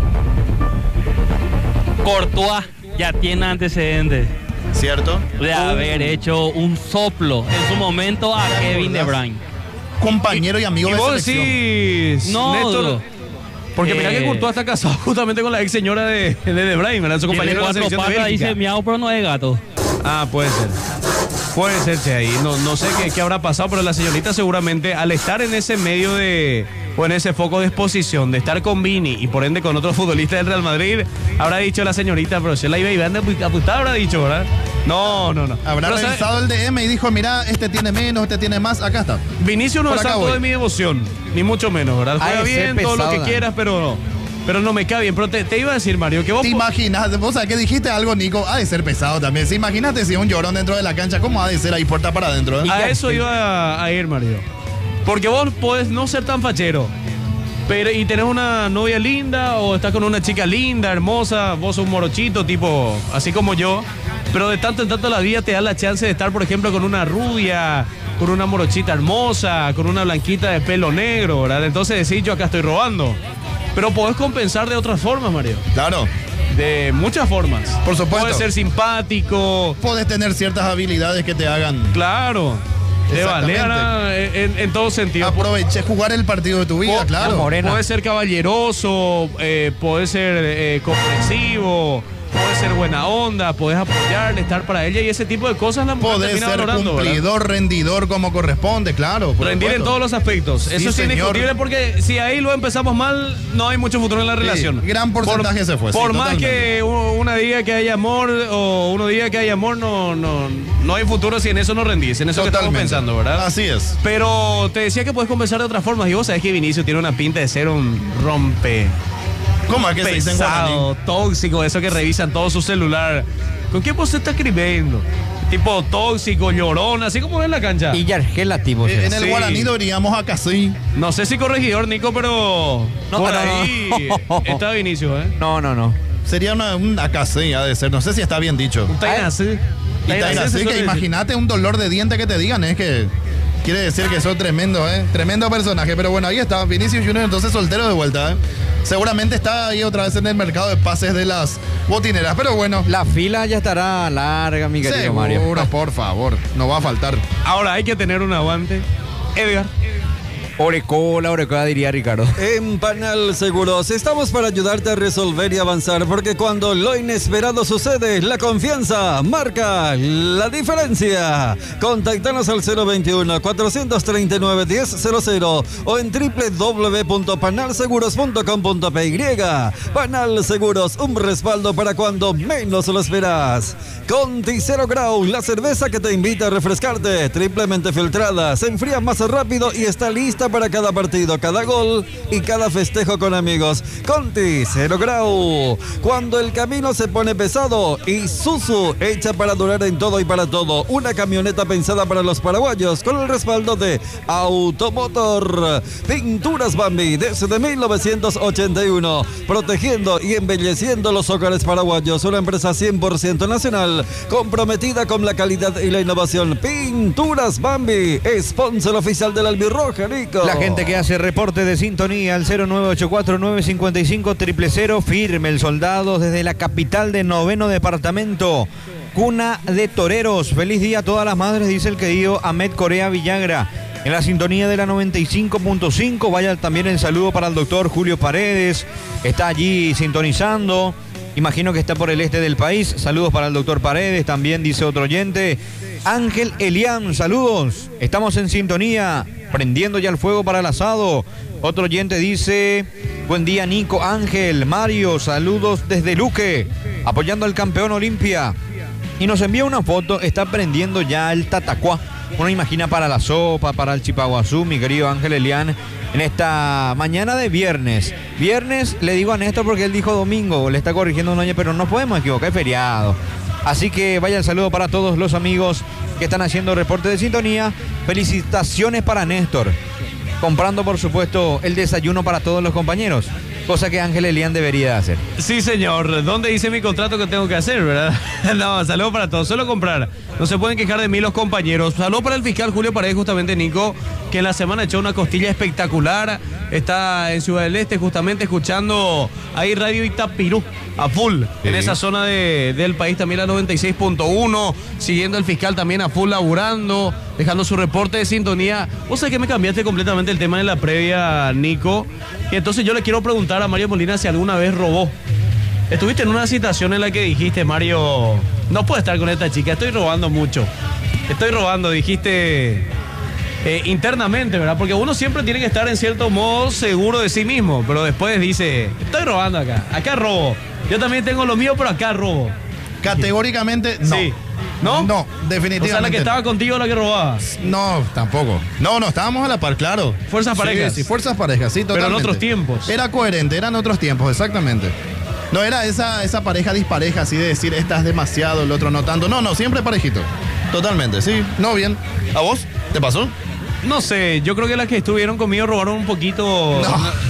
Speaker 3: Courtois ya tiene antecedentes
Speaker 1: ¿Cierto?
Speaker 3: de haber hecho un soplo en su momento a Kevin De Bruyne.
Speaker 1: Compañero y amigo
Speaker 2: Y
Speaker 1: de
Speaker 2: vos
Speaker 1: selección.
Speaker 2: decís,
Speaker 3: No,
Speaker 2: Néstor, porque mirá que Courtois está casado justamente con la ex señora de Bruyne, ¿verdad? Su
Speaker 3: Tiene
Speaker 2: compañero de la
Speaker 3: cuatro
Speaker 2: selección de
Speaker 3: patas,
Speaker 2: Bélgica.
Speaker 3: dice miau, pero no es gato.
Speaker 2: Ah, puede ser. Puede ser, che, ahí. No sé qué habrá pasado, pero la señorita seguramente al estar en ese medio o en ese foco de exposición, de estar con Vini y por ende con otros futbolistas del Real Madrid, habrá dicho la señorita, pero si la iba y anda apuntada, habrá dicho, ¿verdad? No.
Speaker 1: Habrá
Speaker 2: Pero, ¿sabes?
Speaker 1: revisado el DM y dijo, mira, este tiene menos, este tiene más, acá está.
Speaker 2: Vinicius no
Speaker 1: Por
Speaker 2: es
Speaker 1: acá
Speaker 2: santo
Speaker 1: voy.
Speaker 2: de mi devoción, ni mucho menos, ¿verdad?
Speaker 9: Ha
Speaker 2: Juega
Speaker 9: de ser
Speaker 2: bien, todo lo que
Speaker 9: pesada.
Speaker 2: quieras, pero no me cae bien. Pero te iba a decir, Mario, que vos...
Speaker 1: ¿Te imaginas? Vos sabés que dijiste algo, Nico, ha de ser pesado también. Sí, imagínate si es un llorón dentro de la cancha, ¿cómo ha de ser ahí puerta para adentro?
Speaker 2: A eso iba a ir, Mario. Porque vos podés no ser tan fachero, pero y tenés una novia linda o estás con una chica linda, hermosa, vos sos un morochito, tipo, así como yo, pero de tanto en tanto la vida te da la chance de estar, por ejemplo, con una rubia, con una morochita hermosa, con una blanquita de pelo negro, ¿verdad? Entonces decís, yo acá estoy robando. Pero podés compensar de otras formas, Mario.
Speaker 1: Claro,
Speaker 2: De muchas formas.
Speaker 1: Por supuesto.
Speaker 2: Puedes ser simpático,
Speaker 1: podés tener ciertas habilidades que te hagan
Speaker 2: claro. Te
Speaker 1: Exactamente.
Speaker 2: valean en todo sentido.
Speaker 1: aproveche jugar el partido de tu vida, claro.
Speaker 9: Morena.
Speaker 2: Puede ser caballeroso, puede ser comprensivo, puede ser buena onda, puedes apoyarle, estar para ella y ese tipo de cosas la mujer
Speaker 1: Podés
Speaker 2: termina
Speaker 1: ser
Speaker 2: valorando, ¿verdad?
Speaker 1: cumplidor, rendidor como corresponde, claro. por
Speaker 2: Rendir en
Speaker 1: supuesto.
Speaker 2: todos los aspectos.
Speaker 1: Sí,
Speaker 2: Eso es
Speaker 1: señor.
Speaker 2: indiscutible porque si ahí lo empezamos mal, no hay mucho futuro en la relación.
Speaker 1: gran porcentaje se fue, sí,
Speaker 2: Por más
Speaker 1: totalmente.
Speaker 2: que una diga que hay amor o uno diga que hay amor, no hay futuro si en eso no rendís. En eso que estamos
Speaker 1: Totalmente.
Speaker 2: pensando, ¿verdad?
Speaker 1: Así es.
Speaker 2: Pero te decía que puedes compensar de otras formas. Y vos sabés que Vinicius tiene una pinta de ser un rompe.
Speaker 1: ¿Cómo es que se dice en
Speaker 2: Pesado,
Speaker 1: guaraní?
Speaker 2: tóxico, eso que revisan todo su celular. ¿Con qué vos se está escribiendo? Tipo tóxico, llorón, así como en la cancha.
Speaker 9: Y Yargela, tipo.
Speaker 1: En el
Speaker 2: Sí.
Speaker 1: guaraní diríamos acá sí.
Speaker 2: No sé si corregidor, Nico, pero por ahí está Vinicius, ¿eh?
Speaker 9: No.
Speaker 1: Sería un acá sí, ha de ser. No sé si está bien dicho.
Speaker 2: Un Tainasí.
Speaker 1: Y tan así que imagínate un dolor de diente que te digan, es que quiere decir que sos tremendo, tremendo personaje. Pero bueno, ahí está, Vinicius Junior, entonces soltero de vuelta, Seguramente está ahí otra vez en el mercado de pases de las botineras. Pero bueno,
Speaker 9: La fila ya estará larga, mi querido Mario.
Speaker 1: seguro, por favor, no va a faltar.
Speaker 2: Ahora hay que tener un aguante. Edgar.
Speaker 9: Orecola diría Ricardo.
Speaker 6: En Panal Seguros estamos para ayudarte a resolver y avanzar, porque cuando lo inesperado sucede, la confianza marca la diferencia. Contáctanos al 021-439-1000 o en www.panalseguros.com.py. Panal Seguros, un respaldo para cuando menos lo esperas. Conti Zero Grau, la cerveza que te invita a refrescarte, triplemente filtrada, se enfría más rápido y está lista para cada partido, cada gol y cada festejo con amigos. Conti Zero Grau. Cuando el camino se pone pesado, Isuzu, hecha para durar en todo y para todo. Una camioneta pensada para los paraguayos con el respaldo de Automotor. Pinturas Bambi desde 1981, protegiendo y embelleciendo los hogares paraguayos. Una empresa 100% nacional, comprometida con la calidad y la innovación. Pinturas Bambi, sponsor oficial del Albirroja, Nico.
Speaker 9: La gente que hace reporte de sintonía al 0984-955-000, firme el soldado desde la capital de 9º departamento, cuna de toreros. Feliz día a todas las madres, dice el querido Ahmed Correa Villagra. En la sintonía de la 95.5, vaya también el saludo para el doctor Julio Paredes, está allí sintonizando. Imagino que está por el este del país. Saludos para el doctor Paredes, también dice otro oyente. Ángel Elian, saludos. Estamos en sintonía, prendiendo ya el fuego para el asado. Otro oyente dice, buen día Nico, Ángel, Mario, saludos desde Luque, apoyando al campeón Olimpia. Y nos envía una foto, está prendiendo ya el tatacuá. Uno imagina para la sopa, para el chipaguazú, mi querido Ángel Elian, en esta mañana de viernes. Viernes, le digo a Néstor porque él dijo domingo, le está corrigiendo un año, pero no podemos equivocar, es feriado. Así que vaya el saludo para todos los amigos que están haciendo reporte de sintonía. Felicitaciones para Néstor, comprando por supuesto el desayuno para todos los compañeros, cosa que Ángel Elian debería hacer.
Speaker 2: Sí, señor. ¿Dónde dice mi contrato que tengo que hacer, verdad? No, saludos para todos. Solo comprar. No se pueden quejar de mí los compañeros. Saludos para el fiscal Julio Paredes, justamente, Nico, que en la semana echó una costilla espectacular. Está en Ciudad del Este, justamente, escuchando ahí Radio Itapirú a full. Sí. En esa zona del país, también la 96.1. Siguiendo el fiscal también a full, laburando, dejando su reporte de sintonía. Vos sabés que me cambiaste completamente el tema de la previa, Nico. Y entonces yo le quiero preguntar a Mario Molina si alguna vez robó. Estuviste en una situación en la que dijiste, Mario, no puedo estar con esta chica, estoy robando mucho. Estoy robando, dijiste internamente, ¿verdad? Porque uno siempre tiene que estar en cierto modo seguro de sí mismo, pero después dice, estoy robando acá robo. Yo también tengo lo mío, pero acá robo.
Speaker 1: Categóricamente, no. Sí.
Speaker 2: ¿No?
Speaker 1: No, definitivamente.
Speaker 2: O sea, la que estaba contigo la que robaba.
Speaker 1: No, tampoco. No, estábamos a la par, claro.
Speaker 2: Fuerzas parejas.
Speaker 1: Sí, fuerzas parejas, sí, totalmente.
Speaker 2: Pero en otros tiempos.
Speaker 1: Era coherente, eran otros tiempos, exactamente. No era esa pareja dispareja, así de decir, esta es demasiado, el otro no tanto. No, siempre parejito. Totalmente, sí. No, bien. ¿A vos? ¿Te pasó?
Speaker 2: No sé, yo creo que las que estuvieron conmigo robaron un poquito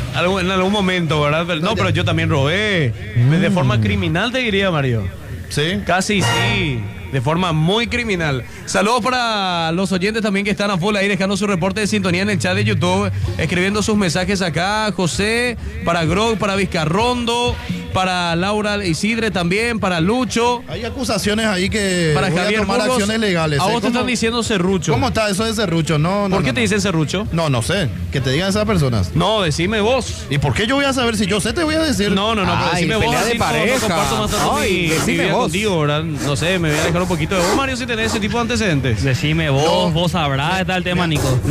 Speaker 2: en algún momento, ¿verdad? No, pero yo también robé. De forma criminal, te diría, Mario.
Speaker 1: ¿Sí?
Speaker 2: Casi sí. De forma muy criminal. Saludos para los oyentes también que están a full ahí dejando su reporte de sintonía en el chat de YouTube, escribiendo sus mensajes acá. José, para Grog, para Vizcarrondo, para Laura Isidre también, para Lucho.
Speaker 1: Hay acusaciones ahí que
Speaker 2: para Javier
Speaker 1: tomar
Speaker 2: Burgos,
Speaker 1: acciones legales.
Speaker 2: A vos te están diciendo serrucho.
Speaker 1: ¿Cómo está eso de serrucho? No.
Speaker 2: ¿Por qué te dicen serrucho?
Speaker 1: No sé. Que te digan esas personas.
Speaker 2: No, decime vos.
Speaker 1: ¿Y por qué yo voy a saber? Si yo sé, te voy a decir.
Speaker 2: No, pero decime vos.
Speaker 9: Pelea de pareja.
Speaker 2: No comparto más tanto mi vida contigo, ¿verdad? No sé, me voy a dejar un poquito de vos, Mario, si tenés ese tipo de antecedentes.
Speaker 3: Decime vos, vos sabrás, está el tema, Nico.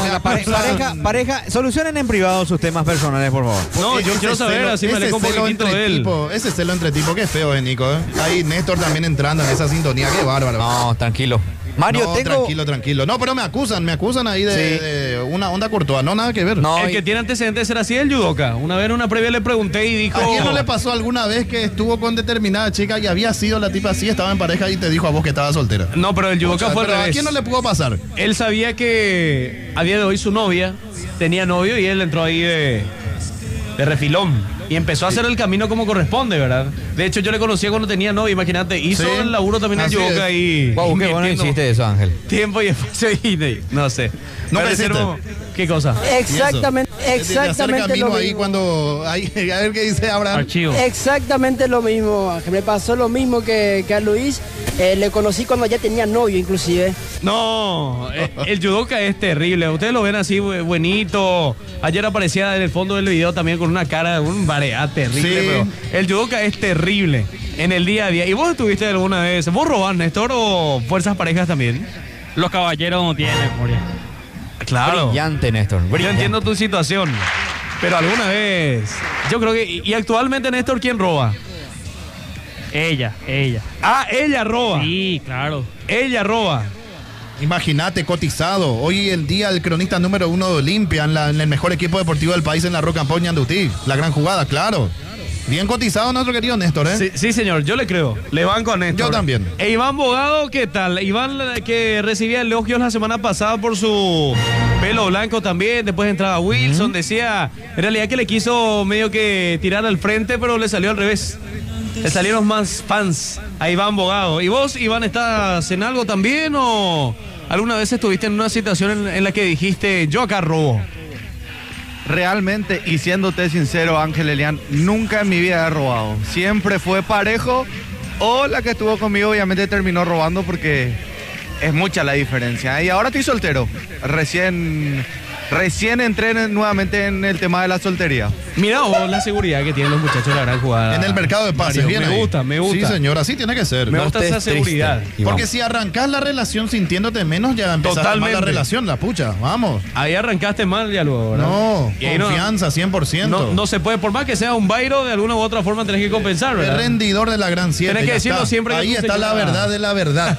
Speaker 9: Pareja, solucionen en privado sus temas personales, por favor.
Speaker 2: No, yo quiero saber, así me alejo un poquitito de él.
Speaker 1: Ese celo entre tipo, qué feo, Nico. Ahí Néstor también entrando en esa sintonía, qué bárbaro.
Speaker 9: No, tranquilo. Mario,
Speaker 1: tranquilo. No, pero me acusan ahí de una onda Courtois, no, nada que ver.
Speaker 2: No, el que tiene antecedentes será así el judoka. Una vez en una previa le pregunté y dijo...
Speaker 1: ¿A quién no le pasó alguna vez que estuvo con determinada chica y había sido la tipa así, estaba en pareja y te dijo a vos que estaba soltera?
Speaker 2: No, pero el judoka fue al revés.
Speaker 1: ¿A quién no le pudo pasar?
Speaker 2: Él sabía que a día de hoy su novia tenía novio y él entró ahí de refilón. Y empezó a hacer el camino como corresponde, ¿verdad? De hecho, yo le conocía cuando tenía novia, imagínate. Hizo el laburo también el yoga y...
Speaker 9: Wow, qué bueno hiciste eso, Ángel.
Speaker 2: Tiempo y espacio y... No sé.
Speaker 1: No me hiciste.
Speaker 2: ¿Qué cosa?
Speaker 1: De hacer
Speaker 10: Exactamente
Speaker 1: camino
Speaker 10: lo
Speaker 1: ahí
Speaker 10: mismo.
Speaker 1: cuando... a ver qué dice Abraham.
Speaker 3: Archivo.
Speaker 10: Exactamente lo mismo, Ángel. Me pasó lo mismo que a Luis. Le conocí cuando ya tenía novio, inclusive.
Speaker 2: No, el judoka es terrible. Ustedes lo ven así buenito. Ayer aparecía en el fondo del video también con una cara, un variedad terrible.
Speaker 1: Sí.
Speaker 2: Pero el judoka es terrible en el día a día. ¿Y vos estuviste alguna vez? ¿Vos robás, Néstor, o fuerzas parejas también?
Speaker 3: Los caballeros no tienen memoria.
Speaker 2: Claro.
Speaker 9: Brillante, Néstor.
Speaker 2: Yo
Speaker 9: Brillante.
Speaker 2: entiendo tu situación. Pero alguna vez. Yo creo que. Y actualmente, Néstor, ¿quién roba?
Speaker 3: Ella.
Speaker 2: Ah, ella roba.
Speaker 3: Sí, claro.
Speaker 2: Ella roba.
Speaker 1: Imagínate, cotizado. Hoy el día el cronista número 1 de Olimpia, en el mejor equipo deportivo del país, en la Rock and Pop Ñandutí. La gran jugada, claro. Bien cotizado nuestro querido Néstor, ¿eh?
Speaker 2: Sí, sí, señor, yo le creo. Le banco a Néstor.
Speaker 1: Yo también.
Speaker 2: E Iván Bogado, ¿qué tal? Iván, que recibía elogios la semana pasada por su pelo blanco también. Después entraba Wilson, decía en realidad que le quiso medio que tirar al frente, pero le salió al revés. Le salieron más fans a Iván Bogado. ¿Y vos, Iván, estás en algo también o alguna vez estuviste en una situación en la que dijiste, yo acá robo?
Speaker 4: Realmente, y siéndote sincero, Ángel Elian, nunca en mi vida he robado. Siempre fue parejo, o la que estuvo conmigo obviamente terminó robando porque es mucha la diferencia. Y ahora estoy soltero. Recién entré nuevamente en el tema de la soltería.
Speaker 2: Mira vos la seguridad que tienen los muchachos de la gran jugada.
Speaker 1: En el mercado de pases,
Speaker 2: Mario,
Speaker 1: bien
Speaker 2: me
Speaker 1: ahí.
Speaker 2: gusta, me gusta.
Speaker 1: Sí, señor, así tiene que ser.
Speaker 2: Me gusta esa seguridad.
Speaker 1: Porque si arrancás la relación sintiéndote menos, ya empezás mal la
Speaker 2: Totalmente.
Speaker 1: relación, la pucha, vamos.
Speaker 2: Ahí arrancaste mal ya luego, ¿verdad?
Speaker 1: No,
Speaker 2: Y ahí
Speaker 1: confianza, 100%.
Speaker 2: No se puede, por más que sea un bairo, de alguna u otra forma tenés que compensar,
Speaker 1: El
Speaker 2: ¿verdad?
Speaker 1: rendidor de la gran 7.
Speaker 2: Tenés que
Speaker 1: ya
Speaker 2: decirlo
Speaker 1: está.
Speaker 2: siempre que
Speaker 1: Ahí
Speaker 2: tu
Speaker 1: está la
Speaker 2: señora-
Speaker 1: verdad de la verdad.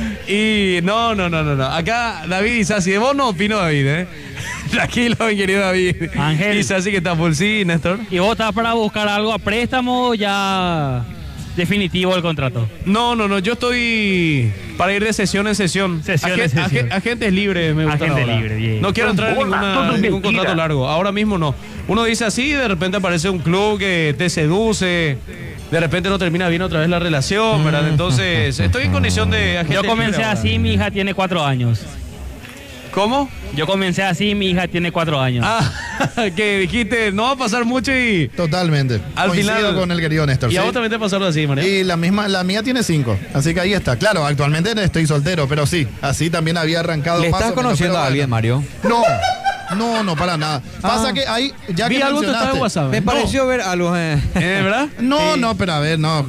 Speaker 2: Y no. Acá David dice así, de vos no opino, David, ¿eh? Tranquilo, mi querido David.
Speaker 3: Ángel.
Speaker 2: Dice así que está full, sí, Néstor.
Speaker 3: ¿Y vos estás para buscar algo a préstamo o ya definitivo el contrato?
Speaker 2: No, yo estoy para ir de sesión en sesión. Agentes libres me gustan
Speaker 3: Agente
Speaker 2: ahora.
Speaker 3: libre, bien.
Speaker 2: No quiero entrar en
Speaker 3: Todo
Speaker 2: ningún
Speaker 3: mentira.
Speaker 2: contrato largo. Ahora mismo no. Uno dice así y de repente aparece un club que te seduce. De repente no termina bien otra vez la relación, ¿verdad? Entonces, estoy en condición de agente
Speaker 3: Yo comencé
Speaker 2: libre ahora.
Speaker 3: así, mi hija tiene 4 años.
Speaker 2: ¿Cómo?
Speaker 3: Yo comencé así, mi hija tiene 4 años.
Speaker 2: Que dijiste, no va a pasar mucho y...
Speaker 1: Totalmente.
Speaker 2: Al
Speaker 1: Coincido
Speaker 2: final-
Speaker 1: con el querido Néstor.
Speaker 2: Y a
Speaker 1: sí.
Speaker 2: vos también te pasaron así, María.
Speaker 1: Y la mía tiene 5. Así que ahí está. Claro, actualmente estoy soltero, pero sí, así también había arrancado.
Speaker 9: ¿Le
Speaker 1: más
Speaker 9: estás
Speaker 1: o menos,
Speaker 9: conociendo
Speaker 1: pero
Speaker 9: a alguien,
Speaker 1: bueno.
Speaker 9: Mario?
Speaker 1: No, para nada. Pasa que ahí, ya
Speaker 2: Vi
Speaker 1: que
Speaker 2: algo en tu estado de
Speaker 1: mencionaste.
Speaker 2: WhatsApp.
Speaker 9: Me pareció ver algo.
Speaker 2: ¿Verdad?
Speaker 1: No, pero a ver, no.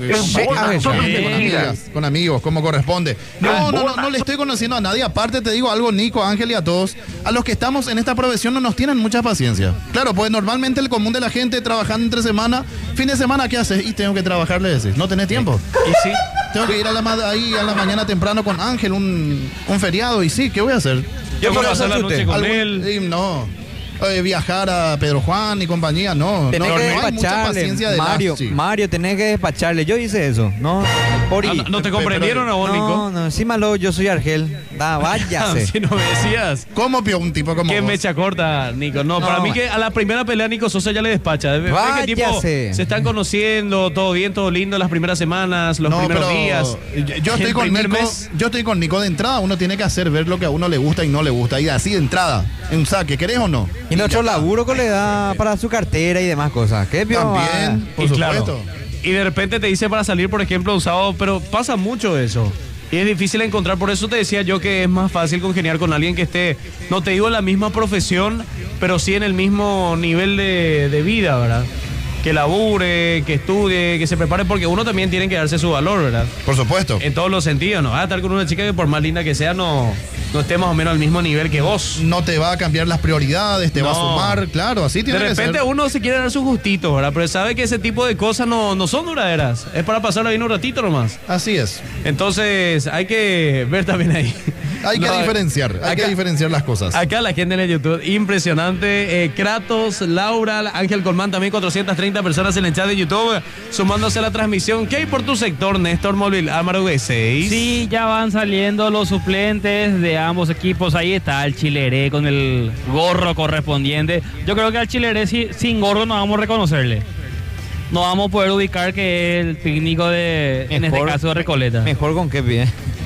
Speaker 9: Sí.
Speaker 1: Con amigos, como corresponde. No le estoy conociendo a nadie. Aparte, te digo algo, Nico, Ángel y a todos. A los que estamos en esta profesión no nos tienen mucha paciencia. Claro, pues normalmente el común de la gente trabajando entre semana, fin de semana, ¿qué haces? Y tengo que trabajar, le decís. No tenés tiempo.
Speaker 2: Y sí.
Speaker 1: Tengo que ir ahí a la mañana temprano con Ángel, un feriado, y sí, ¿qué voy a hacer?
Speaker 2: Yo puedo pasar la
Speaker 9: hacer
Speaker 2: noche
Speaker 9: usted?
Speaker 2: con él.
Speaker 1: No. Viajar a Pedro Juan y compañía, no.
Speaker 9: Tenés
Speaker 1: no
Speaker 9: que
Speaker 1: hay mucha
Speaker 9: despacharle,
Speaker 1: paciencia de
Speaker 9: Mario,
Speaker 1: sí.
Speaker 9: Mario, tenés que despacharle. Yo hice eso, ¿no?
Speaker 2: ¿No te comprendieron a vos, Nico?
Speaker 9: No, encima yo soy Argel. Váyase.
Speaker 2: Si no me decías.
Speaker 1: ¿Cómo pio un tipo como
Speaker 2: Qué
Speaker 1: vos?
Speaker 2: mecha corta, Nico. No, para mí que a la primera pelea Nico Sosa ya le despacha. Ve que tipo
Speaker 9: Váyase.
Speaker 2: se están conociendo, todo bien, todo lindo las primeras semanas, los primeros días.
Speaker 1: Yo estoy
Speaker 2: El
Speaker 1: con
Speaker 2: primer
Speaker 1: Nico.
Speaker 2: mes.
Speaker 1: Yo estoy con Nico de entrada. Uno tiene que hacer ver lo que a uno le gusta y no le gusta. Y así de entrada, en un saque, ¿querés o no?
Speaker 9: Y nuestro laburo que le da para su cartera y demás cosas. ¿Qué pio?
Speaker 1: También, por
Speaker 2: Y
Speaker 1: supuesto.
Speaker 2: claro, y de repente te dice para salir, por ejemplo, un sábado, pero pasa mucho eso. Y es difícil encontrar, por eso te decía yo que es más fácil congeniar con alguien que esté, no te digo en la misma profesión, pero sí en el mismo nivel de vida, ¿verdad? Que labure, que estudie, que se prepare, porque uno también tiene que darse su valor, ¿verdad?
Speaker 1: Por supuesto.
Speaker 2: En todos los sentidos, no vas a estar con una chica que por más linda que sea, no esté más o menos al mismo nivel que vos.
Speaker 1: No te va a cambiar las prioridades, te va a
Speaker 2: No.
Speaker 1: sumar, claro, así tiene
Speaker 2: De
Speaker 1: que
Speaker 2: repente
Speaker 1: ser.
Speaker 2: uno se quiere dar su gustito, ¿verdad? Pero sabe que ese tipo de cosas no son duraderas. Es para pasarla bien un ratito nomás.
Speaker 1: Así es.
Speaker 2: Entonces hay que ver también ahí.
Speaker 1: Hay que diferenciar, hay que diferenciar las cosas.
Speaker 2: Acá la gente en el YouTube, impresionante. Kratos, Laura, Ángel Colmán, también 430 personas en el chat de YouTube sumándose a la transmisión. ¿Qué hay por tu sector, Néstor Móvil, Amaro V6?
Speaker 3: Sí, ya van saliendo los suplentes de ambos equipos. Ahí está el Chileré con el gorro correspondiente. Yo creo que al Chileré sin gorro no vamos a reconocerle. No vamos a poder ubicar que es el técnico de, en este
Speaker 9: Mejor-
Speaker 3: caso, de Recoleta.
Speaker 9: Mejor con qué pie.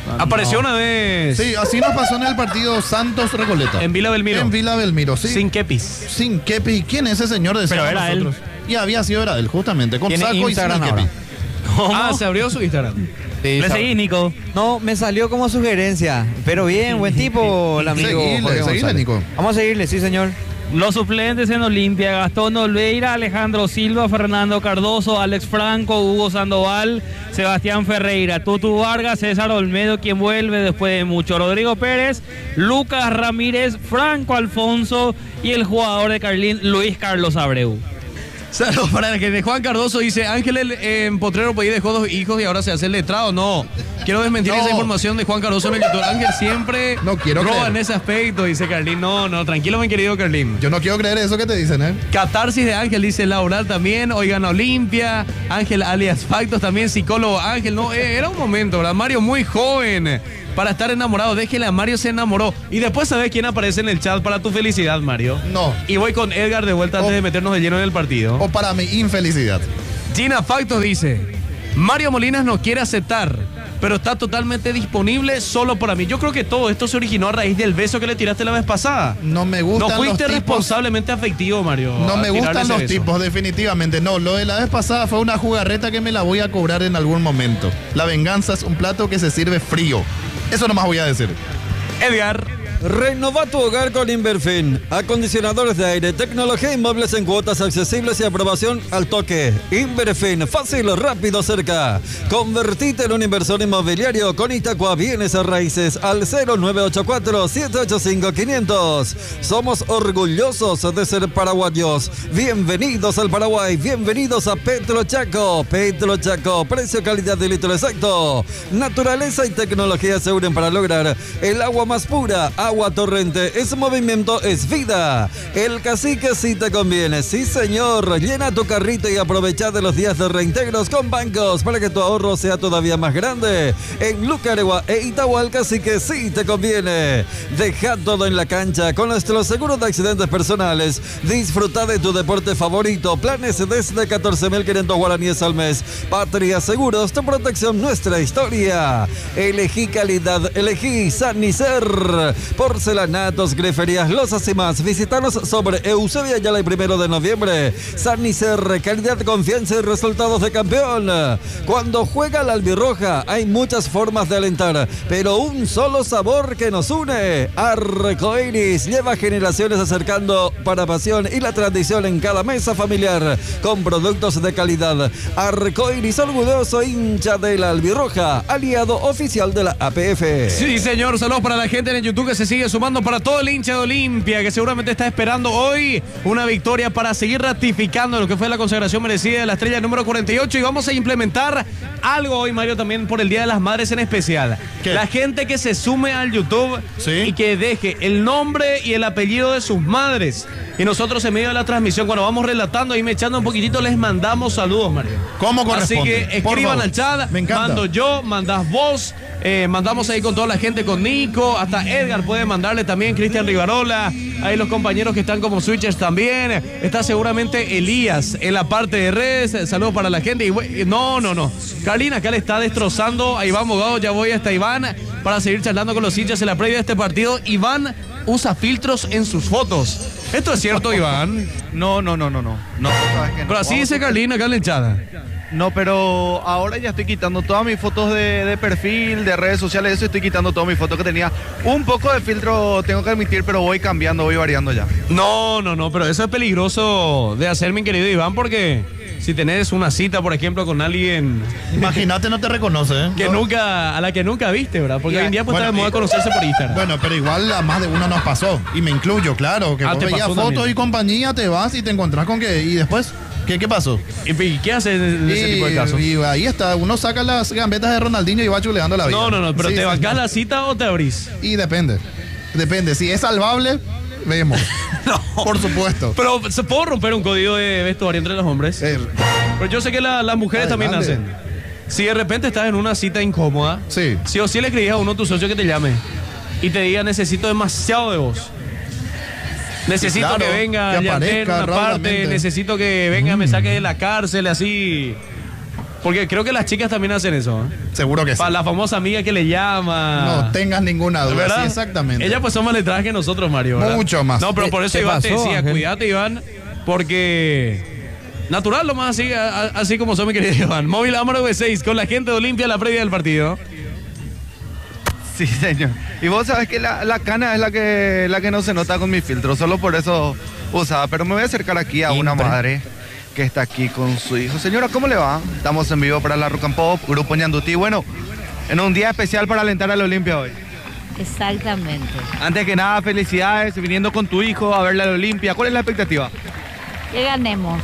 Speaker 2: Apareció una vez.
Speaker 1: Sí, así nos pasó en el partido Santos Recoleta.
Speaker 2: En Vila Belmiro.
Speaker 1: En Vila Belmiro, sí.
Speaker 2: Sin kepis.
Speaker 1: Sin kepi. ¿Quién es ese señor?
Speaker 3: Pero era
Speaker 1: nosotros. Y había sido era él, justamente, con
Speaker 9: Tiene
Speaker 1: saco y sin
Speaker 9: Instagram
Speaker 1: el kepi.
Speaker 9: ahora.
Speaker 2: Ah, se abrió su Instagram.
Speaker 9: Sí,
Speaker 3: ¿Le seguís, Nico?
Speaker 9: No, me salió como sugerencia. Pero bien, buen tipo el amigo.
Speaker 1: Seguile,
Speaker 9: Jorge
Speaker 1: seguile,
Speaker 9: González.
Speaker 1: Nico.
Speaker 9: Vamos a seguirle, sí, señor.
Speaker 3: Los suplentes en Olimpia: Gastón Olveira, Alejandro Silva, Fernando Cardoso, Alex Franco, Hugo Sandoval, Sebastián Ferreira, Tutu Vargas, César Olmedo, quien vuelve después de mucho, Rodrigo Pérez, Lucas Ramírez, Franco Alfonso y el jugador de Carlín, Luis Carlos Abreu.
Speaker 2: Saludos para que Juan Cardoso dice: Ángel en Potrero País dejó 2 hijos y ahora se hace el letrado. No, quiero desmentir esa información de Juan Cardoso en el YouTube. Ángel siempre
Speaker 1: No quiero
Speaker 2: roba
Speaker 1: creer.
Speaker 2: en ese aspecto, dice Carlín. No, tranquilo, mi querido Carlín.
Speaker 1: Yo no quiero creer eso que te dicen, ¿eh?
Speaker 2: Catarsis de Ángel, dice Laural también. Oigan, Olimpia. Ángel alias Factos también, psicólogo Ángel. No, era un momento, ¿verdad? Mario muy joven para estar enamorado. Déjele a Mario, se enamoró. Y después sabes quién aparece en el chat para tu felicidad, Mario.
Speaker 1: No.
Speaker 2: Y voy con Edgar de vuelta antes de meternos de lleno en el partido.
Speaker 1: O para mi infelicidad.
Speaker 2: Gina Factos dice: Mario Molinas no quiere aceptar, pero está totalmente disponible solo para mí. Yo creo que todo esto se originó a raíz del beso que le tiraste la vez pasada.
Speaker 1: No me gustan
Speaker 2: No fuiste
Speaker 1: los tipos.
Speaker 2: responsablemente afectivo, Mario.
Speaker 1: No
Speaker 2: a
Speaker 1: me
Speaker 2: tirarle
Speaker 1: gustan
Speaker 2: ese
Speaker 1: los
Speaker 2: beso.
Speaker 1: tipos, definitivamente. No, lo de la vez pasada fue una jugarreta que me la voy a cobrar en algún momento. La venganza es un plato que se sirve frío. Eso nomás voy a decir.
Speaker 2: Edgar.
Speaker 6: Renova tu hogar con Inverfin. Acondicionadores de aire, tecnología y muebles en cuotas accesibles y aprobación al toque. Inverfin, fácil, rápido, cerca. Convertite en un inversor inmobiliario con Itacua Bienes a Raíces al 0984-785-500. Somos orgullosos de ser paraguayos. Bienvenidos al Paraguay, bienvenidos a Petro Chaco. Petro Chaco, precio, calidad y litro exacto. Naturaleza y tecnología se unen para lograr el agua más pura. Agua Torrente, es movimiento, es vida. El Cacique sí te conviene, sí señor. Llena tu carrito y aprovecha de los días de reintegros con bancos para que tu ahorro sea todavía más grande. En Lucaregua e Itagua el Cacique sí te conviene. Deja todo en la cancha con nuestro seguro de accidentes personales. Disfruta de tu deporte favorito. Planes desde 14.500 guaraníes al mes. Patria Seguros, tu protección, nuestra historia. Elegí calidad, elegí Sanicer. Porcelanatos, griferías, losas y más. Visítanos sobre Eusebio Ayala y 1 de noviembre. Sanicer, calidad, confianza y resultados de campeón. Cuando juega la albirroja hay muchas formas de alentar, pero un solo sabor que nos une. Arcoiris lleva generaciones acercando para pasión y la tradición en cada mesa familiar con productos de calidad. Arcoiris, orgulloso hincha de la albirroja, aliado oficial de la APF.
Speaker 2: Sí, señor, saludos para la gente en el YouTube que se sigue sumando, para todo el hincha de Olimpia que seguramente está esperando hoy una victoria para seguir ratificando lo que fue la consagración merecida de la estrella número 48, y vamos a implementar algo hoy, Mario, también por el Día de las Madres en especial.
Speaker 1: ¿Qué?
Speaker 2: La gente que se sume al YouTube
Speaker 1: Sí.
Speaker 2: y que deje el nombre y el apellido de sus madres, y nosotros en medio de la transmisión, cuando vamos relatando y me echando un poquitito, les mandamos saludos, Mario.
Speaker 1: ¿Cómo
Speaker 2: Así
Speaker 1: corresponde?
Speaker 2: que
Speaker 1: Por
Speaker 2: escriban
Speaker 1: favor.
Speaker 2: al chat,
Speaker 1: Me encanta.
Speaker 2: mando yo, mandás vos, mandamos ahí con toda la gente, con Nico, hasta Edgar puede mandarle también, Cristian Rivarola, ahí los compañeros que están como switchers también, está seguramente Elías en la parte de redes, saludos para la gente, y no, Carlina acá le está destrozando a Iván Bogado, ya voy hasta Iván para seguir charlando con los hinchas en la previa de este partido. Iván usa filtros en sus fotos. ¿Esto es cierto, Iván?
Speaker 4: No. sabes que no.
Speaker 2: Pero así dice Carlina acá en la hinchada.
Speaker 4: No, pero ahora ya estoy quitando todas mis fotos de perfil, de redes sociales, eso estoy quitando todas mis fotos que tenía. Un poco de filtro tengo que admitir, pero voy cambiando, voy variando ya.
Speaker 2: No, pero eso es peligroso de hacer, mi querido Iván, porque si tenés una cita, por ejemplo, con alguien
Speaker 1: Imagínate, no te reconoce, ¿eh?
Speaker 2: que
Speaker 1: No.
Speaker 2: a la que nunca viste, ¿verdad? Porque
Speaker 1: Ya,
Speaker 2: hoy en día pues
Speaker 1: bueno,
Speaker 2: está de moda conocerse por Instagram.
Speaker 1: Bueno, pero igual a más de uno nos pasó. Y me incluyo, claro. Que
Speaker 2: Ah,
Speaker 1: vos
Speaker 2: te
Speaker 1: veías
Speaker 2: pasó
Speaker 1: fotos
Speaker 2: también.
Speaker 1: y compañía, te vas y te encontrás con que... ¿Y después? ¿Qué pasó?
Speaker 2: ¿Y qué haces en ese tipo de casos?
Speaker 1: Y ahí está, uno saca las gambetas de Ronaldinho y va chuleando la vida.
Speaker 2: No, pero
Speaker 1: Sí,
Speaker 2: ¿te
Speaker 1: sí,
Speaker 2: bancás
Speaker 1: sí.
Speaker 2: la cita o te abrís?
Speaker 1: Y depende. Si es salvable, vemos.
Speaker 2: No.
Speaker 1: Por supuesto.
Speaker 2: Pero ¿se puede romper un código de vestuario entre los hombres? Pero yo sé que las mujeres también
Speaker 1: Adelante.
Speaker 2: hacen. Si de repente estás en una cita incómoda,
Speaker 1: Sí.
Speaker 2: sí o sí le escribís a uno de tus socios que te llame y te diga: necesito demasiado de vos. Necesito
Speaker 1: claro,
Speaker 2: que venga
Speaker 1: que
Speaker 2: ya en
Speaker 1: aparezca
Speaker 2: una parte,
Speaker 1: rápidamente.
Speaker 2: necesito que venga, me saque de la cárcel, así. Porque creo que las chicas también hacen eso.
Speaker 1: Seguro que sí.
Speaker 2: Para la famosa amiga que le llama.
Speaker 1: No tengas ninguna duda.
Speaker 2: ¿Verdad?
Speaker 1: Sí, exactamente.
Speaker 2: Ellas pues son más letradas que nosotros, Mario, ¿verdad?
Speaker 1: Mucho más.
Speaker 2: No, pero por eso
Speaker 9: ¿Qué
Speaker 2: Iván te
Speaker 9: pasó,
Speaker 2: decía,
Speaker 9: Ángel?
Speaker 2: cuídate, Iván, porque natural lo más así como son, mi querido Iván. Móvil Amaro V6 con la gente de Olimpia la previa del partido.
Speaker 4: Sí, señor. Y vos sabés que la cana es la que no se nota con mi filtro, solo por eso usaba. Pero me voy a acercar aquí a una madre que está aquí con su hijo. Señora, ¿cómo le va? Estamos en vivo para la Rock and Pop, Grupo Ñandutí. Bueno, en un día especial para alentar a la Olimpia hoy.
Speaker 11: Exactamente.
Speaker 4: Antes que nada, felicidades, viniendo con tu hijo a verle a la Olimpia. ¿Cuál es la expectativa?
Speaker 11: Que ganemos.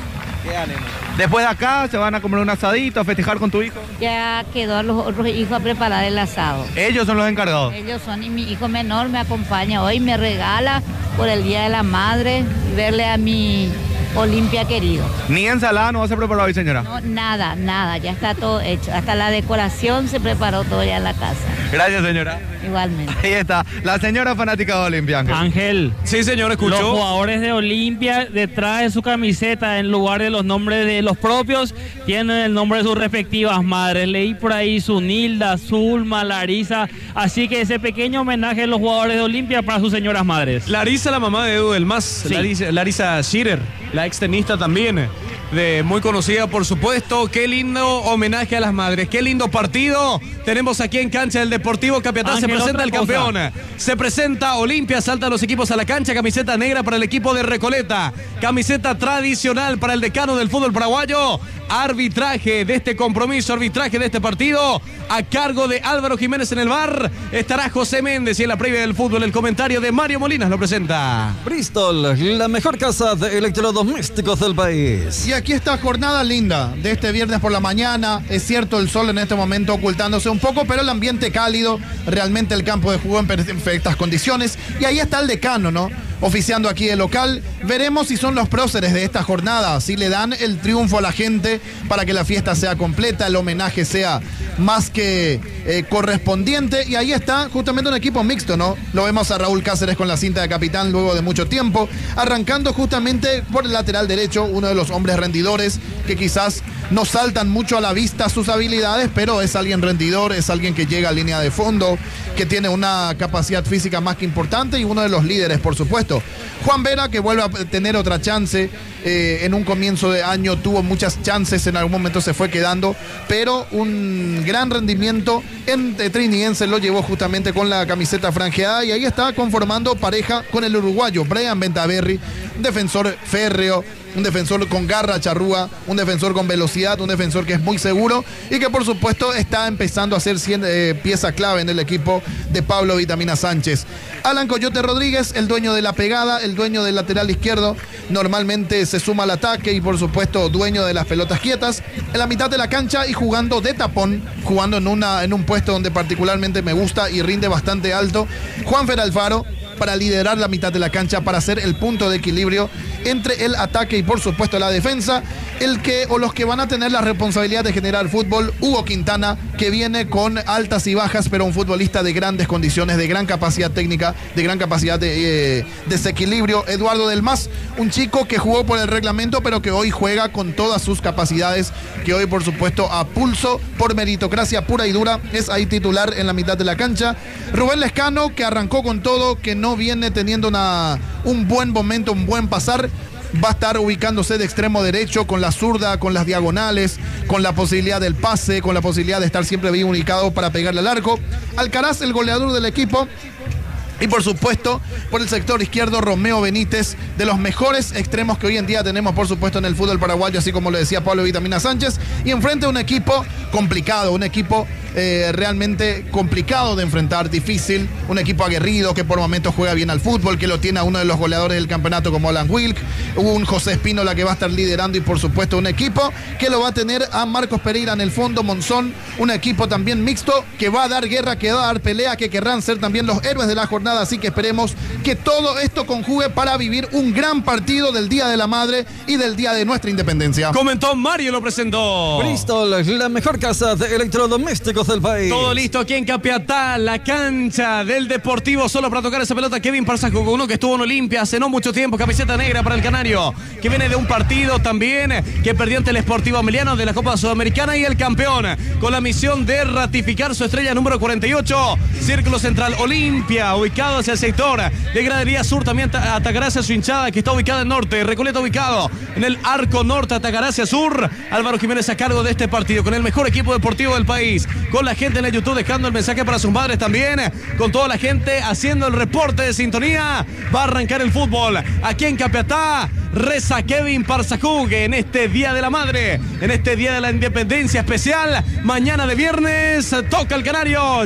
Speaker 4: Después de acá, ¿se van a comer un asadito, a festejar con tu hijo?
Speaker 11: Ya quedó a los otros hijos a preparar el asado.
Speaker 4: Ellos son los encargados.
Speaker 11: Ellos son, y mi hijo menor me acompaña hoy, me regala por el Día de la Madre verle a mi Olimpia querido.
Speaker 4: Ni ensalada no vas a preparar hoy, señora.
Speaker 11: No, nada, ya está todo hecho. Hasta la decoración se preparó todo ya en la casa.
Speaker 4: Gracias, señora.
Speaker 11: Igualmente.
Speaker 4: Ahí está, la señora fanática de Olimpia, Ángel.
Speaker 3: Ángel.
Speaker 2: Sí, señor, escuchó.
Speaker 3: Los jugadores de Olimpia, detrás de su camiseta, en lugar de los nombres de los propios, tienen el nombre de sus respectivas madres. Leí por ahí Zunilda, Zulma, Larisa. Así que ese pequeño homenaje de los jugadores de Olimpia para sus señoras madres.
Speaker 2: Larisa, la mamá de Edu del Mas.
Speaker 3: Sí.
Speaker 2: Larisa Schirer, la ex tenista también. Muy conocida, por supuesto. Qué lindo homenaje a las madres. Qué lindo partido. Tenemos aquí en cancha del Deportivo Capiatá. Se
Speaker 3: Ángel,
Speaker 2: presenta
Speaker 3: otra
Speaker 2: el campeón.
Speaker 3: cosa.
Speaker 2: Se presenta Olimpia. Saltan los equipos a la cancha. Camiseta negra para el equipo de Recoleta. Camiseta tradicional para el decano del fútbol paraguayo. Arbitraje de este compromiso, arbitraje de este partido. A cargo de Álvaro Jiménez en el bar. Estará José Méndez y en la previa del fútbol el comentario de Mario Molinas lo presenta.
Speaker 6: Bristol, la mejor casa de electrodomésticos del país.
Speaker 1: Y aquí está jornada linda de este viernes por la mañana. Es cierto, el sol en este momento ocultándose un poco, pero el ambiente cálido, realmente el campo de juego en perfectas condiciones. Y ahí está el decano, ¿no? Oficiando aquí de local. Veremos si son los próceres de esta jornada, si le dan el triunfo a la gente para que la fiesta sea completa, el homenaje sea más que correspondiente. Y ahí está justamente un equipo mixto, ¿no? Lo vemos a Raúl Cáceres con la cinta de capitán luego de mucho tiempo, arrancando justamente por el lateral derecho, uno de los hombres rendidores que quizás no saltan mucho a la vista sus habilidades, pero es alguien rendidor, es alguien que llega a línea de fondo, que tiene una capacidad física más que importante y uno de los líderes, por supuesto. Juan Vera, que vuelve a tener otra chance. En un comienzo de año tuvo muchas chances, en algún momento se fue quedando, pero un gran rendimiento en Trinidense lo llevó justamente con la camiseta franjeada y ahí está conformando pareja con el uruguayo Brian Bentaberry, un defensor férreo, un defensor con garra charrúa, un defensor con velocidad, un defensor que es muy seguro y que por supuesto está empezando a ser pieza clave en el equipo de Pablo Vitamina Sánchez. Alan Coyote Rodríguez, el dueño de la pegada, el dueño del lateral izquierdo, normalmente se suma al ataque y por supuesto dueño de las pelotas quietas, en la mitad de la cancha y jugando de tapón, jugando en un puesto donde particularmente me gusta y rinde bastante alto, Juanfer Alfaro, para liderar la mitad de la cancha, para ser el punto de equilibrio entre el ataque y por supuesto la defensa, los que van a tener la responsabilidad de generar fútbol, Hugo Quintana, que viene con altas y bajas, pero un futbolista de grandes condiciones, de gran capacidad técnica, de gran capacidad de desequilibrio, Eduardo Del Mas, un chico que jugó por el reglamento, pero que hoy juega con todas sus capacidades, que hoy por supuesto a pulso, por meritocracia pura y dura, es ahí titular en la mitad de la cancha. Rubén Lescano, que arrancó con todo, que no viene teniendo un buen momento, un buen pasar, va a estar ubicándose de extremo derecho con la zurda, con las diagonales, con la posibilidad del pase, con la posibilidad de estar siempre bien ubicado para pegarle al arco. Alcaraz, el goleador del equipo. Y por supuesto, por el sector izquierdo, Romeo Benítez, de los mejores extremos que hoy en día tenemos, por supuesto, en el fútbol paraguayo, así como lo decía Pablo Vitamina Sánchez. Y enfrente a un equipo complicado, un equipo realmente complicado de enfrentar, difícil, un equipo aguerrido que por momentos juega bien al fútbol, que lo tiene a uno de los goleadores del campeonato como Alan Wilk, un José Espínola que va a estar liderando y por supuesto un equipo que lo va a tener a Marcos Pereira en el fondo, Monzón, un equipo también mixto que va a dar guerra, que va a dar pelea, que querrán ser también los héroes de la jornada, así que esperemos que todo esto conjugue para vivir un gran partido del Día de la Madre y del Día de nuestra Independencia.
Speaker 2: Comentó Mario, lo presentó.
Speaker 6: Bristol, la mejor casa de electrodomésticos eléctricos del país.
Speaker 2: Todo listo aquí en Capiatá, la cancha del Deportivo, solo para tocar esa pelota. Kevin Parsajo, uno que estuvo en Olimpia hace no mucho tiempo, camiseta negra para el canario, que viene de un partido también que perdió ante el Sportivo Ameliano de la Copa Sudamericana y el campeón, con la misión de ratificar su estrella número 48, Círculo Central Olimpia, ubicado hacia el sector de Gradería Sur, también atacará hacia su hinchada, que está ubicada en norte. Recoleta ubicado en el arco norte, atacará hacia sur. Álvaro Jiménez a cargo de este partido, con el mejor equipo deportivo del país, con la gente en el YouTube dejando el mensaje para sus madres también, con toda la gente haciendo el reporte de sintonía. Va a arrancar el fútbol aquí en Capiatá. Reza Kevin Parsajug en este Día de la Madre, en este Día de la Independencia especial. Mañana de viernes toca el canario.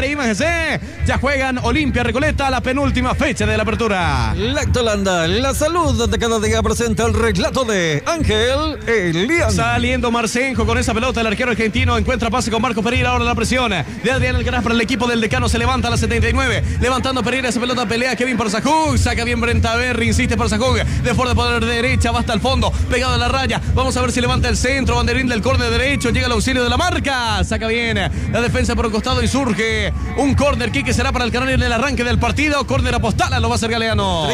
Speaker 2: Ya juegan Olimpia Recoleta, la penúltima fecha de la apertura.
Speaker 6: Lactolanda, la salud de cada día, presenta el relato de Ángel Elian.
Speaker 2: Saliendo Marcenjo con esa pelota, el arquero argentino encuentra pase con Marco Pereira. Ahora la presión de Adrián Alcaraz para el equipo del Decano, se levanta a la 79, levantando Pereira esa pelota, pelea Kevin Parsajug, saca bien Brenta Berry, insiste Parsajug, de fuera de poder derecha, va hasta el fondo, pegado a la raya. Vamos a ver si levanta el centro, banderín del córner derecho, llega el auxilio de la marca, saca bien la defensa por un costado y surge un córner kick que será para el canario en el arranque del partido. Córner Apostala, lo va a hacer Galeano.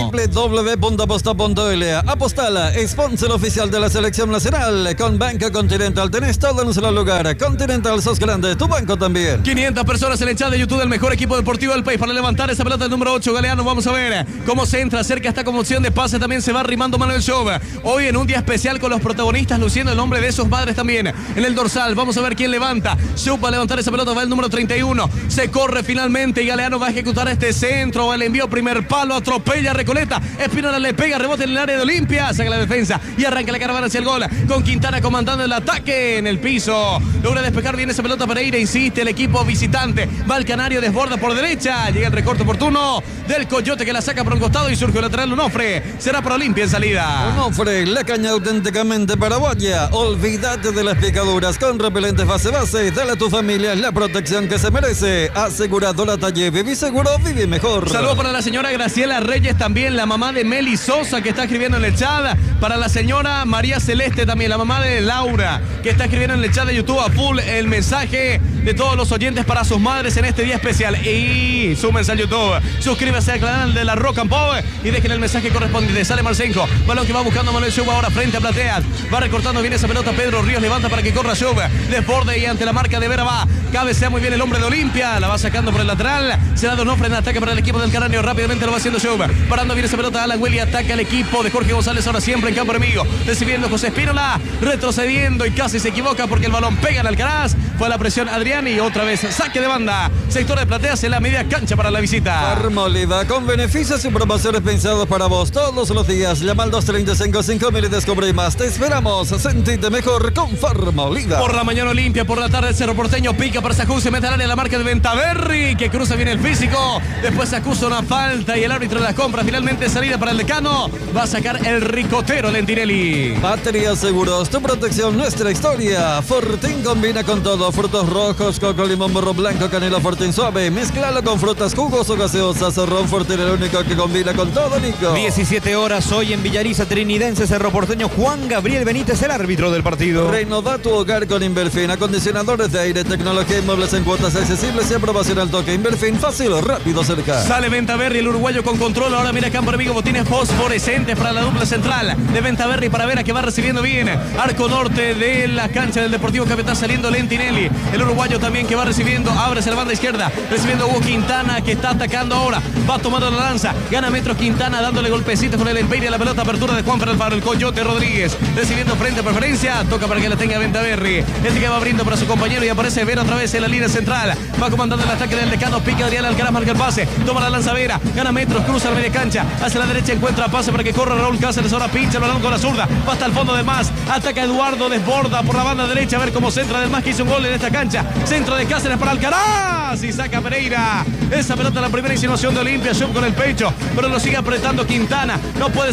Speaker 6: www.aposta.la. Apostala, sponsor oficial de la selección nacional. Con Banco Continental tenés todo en un solo lugar. Continental, sos grande, tu banco también.
Speaker 2: 500 personas en el chat de YouTube del mejor equipo deportivo del país para levantar esa pelota del número 8, Galeano. Vamos a ver cómo se entra, cerca esta como opción de pase, también se va arrimando Manuel Show. Hoy en un día especial con los protagonistas luciendo el nombre de sus madres también en el dorsal. Vamos a ver quién levanta. Show va a levantar esa pelota, va el número 31. Se corre finalmente y Galeano va a ejecutar este centro. El envío, primer palo, atropella Recoleta. Espinola le pega, rebote en el área de Olimpia. Saca la defensa y arranca la caravana hacia el gol. Con Quintana comandando el ataque en el piso. Logra despejar bien esa pelota Pereira. Insiste el equipo visitante. Va el canario, desborda por derecha. Llega el recorte oportuno del Coyote que la saca por un costado y surge el lateral Onofre. Será para Olimpia en salida.
Speaker 6: Onofre, la caña auténticamente paraguaya. Olvídate de las picaduras con repelentes base. Dale a tu familia la protección que se merece. Asegurado la Talle. Viví seguro, viví mejor.
Speaker 2: Saludos para la señora Graciela Reyes también, la mamá de Meli Sosa que está escribiendo en el chat. Para la señora María Celeste también, la mamá de Laura, que está escribiendo en el chat de YouTube a full el mensaje de todos los oyentes para sus madres en este día especial. Y súmense al YouTube, suscríbase al canal de la Rock and Pop y dejen el mensaje correspondiente. Sale Marcenjo, balón que va buscando Manuel Schuba ahora frente a Plateas. Va recortando bien esa pelota Pedro Ríos, levanta para que corra Schuba. Desborde y ante la marca de Vera va. Cabecea muy bien el hombre de Olimpia, la va sacando por el lateral. Se da Donofre en ataque para el equipo del Canario. Rápidamente lo va haciendo Schuba. Parando bien esa pelota Alan Willy, ataca al equipo de Jorge González ahora siempre en campo enemigo. Recibiendo José Espínola, retrocediendo y casi se equivoca porque el balón pega en Alcaraz. Fue la presión Adrián y otra vez saque de banda. Sector de Plateas en la media cancha para la visita.
Speaker 6: Farmoliva, con beneficios y promociones pensados para vos todos los días. Llama al 235-5000 y descubre más. Te esperamos. Sentite mejor con Farmoliva.
Speaker 2: Por la mañana Olimpia, por la tarde el Cerro Porteño pica para Sajú, se mete al área la marca de Ventaverri, que cruza bien el físico. Después se acusa una falta y el árbitro de la compra. Finalmente salida para el Decano. Va a sacar el ricotero Lentinelli.
Speaker 6: Baterías Seguros, tu protección, nuestra historia. Fortín combina con todo. Frutos rojos, coco, limón, morro blanco, canela, Fortín suave. Mezclalo con frutas, jugos o gaseosas. Ron Fortín, el único que combina con todo, Nico.
Speaker 9: 17 horas hoy en Villariza, Trinidense, Cerro Porteño. Juan Gabriel Benítez, el árbitro del partido.
Speaker 6: Renova tu hogar con Inverfin. Acondicionadores de aire, tecnología y muebles en cuotas accesibles y aprobación al toque. Inverfin, fácil, rápido, cerca.
Speaker 2: Sale Ventaverri, el uruguayo con control. Ahora mira campo enemigo, botines fosforescentes para la dupla central de Ventaverri para Vera, que va recibiendo bien. Arco norte de la cancha del Deportivo Capitán, saliendo Lentinelli. El uruguayo también que va recibiendo, abre hacia la banda izquierda, recibiendo Hugo Quintana, que está atacando ahora. Va tomando la lanza, gana metros Quintana, dándole golpecitos con el empeine a la pelota. Apertura de Juan para Alfaro, el Coyote Rodríguez, recibiendo frente a preferencia, toca para que la tenga Ventaverri. Este que va abriendo para su compañero y aparece Vera otra vez en la línea central. Va comandando el ataque del Decano, pica Adrián Alcaraz, marca el pase, toma la lanza Vera, gana metros, cruza la media cancha, hacia la derecha encuentra pase para que corra Raúl Cáceres, ahora pincha el balón con la zurda, va hasta el fondo del Más, ataca Eduardo, desborda por la banda derecha, a ver cómo centra del Más, que hizo un gol en esta cancha, centro de Cáceres para Alcaraz y saca Pereira. Esa pelota, la primera insinuación de Olimpia, Shop con el pecho, pero lo sigue apretando Quintana, no puede salir a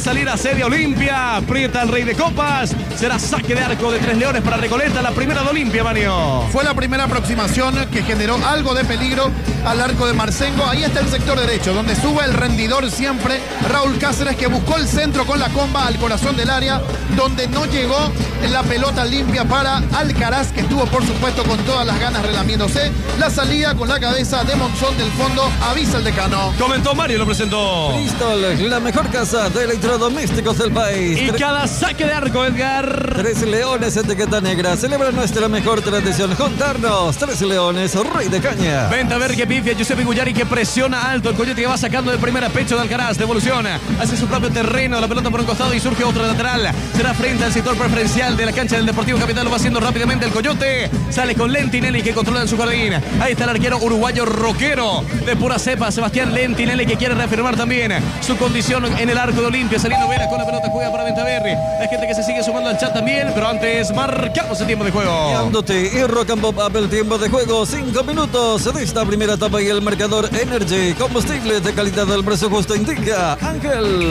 Speaker 2: asedia Olimpia, aprieta al Rey de Copas. Será saque de arco de Tres Leones para Recoleta, la primera de Olimpia, Mario.
Speaker 1: Fue la primera aproximación que generó algo de peligro al arco de Marcengo. Ahí está el sector derecho, donde sube el rendidor siempre, Raúl Cáceres, que buscó el centro con la comba al corazón del área, donde no llegó la pelota limpia para Alcaraz, que estuvo por supuesto con todas las ganas relamiéndose. La salida con la cabeza de Monzón del fondo, avisa el decano.
Speaker 2: Comentó Mario, lo presentó.
Speaker 6: Bristol, la mejor casa de electrodomésticos del país.
Speaker 2: Y cada saque de arco, Edgar.
Speaker 6: Tres Leones, etiqueta negra. Celebra nuestra mejor tradición. Juntarnos. Tres Leones, Rey de Caña.
Speaker 2: Venta ver que pifia Giuseppe Gugliari, que presiona alto. El Coyote que va sacando de primera pecho de Alcaraz. Devoluciona hacia su propio terreno. La pelota por un costado y surge otro lateral. Será frente al sector preferencial de la cancha del Deportivo Capital. Lo va haciendo rápidamente el Coyote. Sale con Lentinelli, que controla en su jardín. Ahí está el arquero uruguayo rockero de pura cepa, Sebastián Lentinelli, que quiere reafirmar también su condición en el arco de Olimpia. Saliendo Vera con la pelota, juega para Ventaverri. La gente que se sigue sumando al chat también, pero antes marcamos el tiempo de juego.
Speaker 6: Ñanduti y Rock and Pop Up, el tiempo de juego, 5 minutos de esta primera etapa y el marcador Energy, combustible de calidad del precio justo, indica Ángel.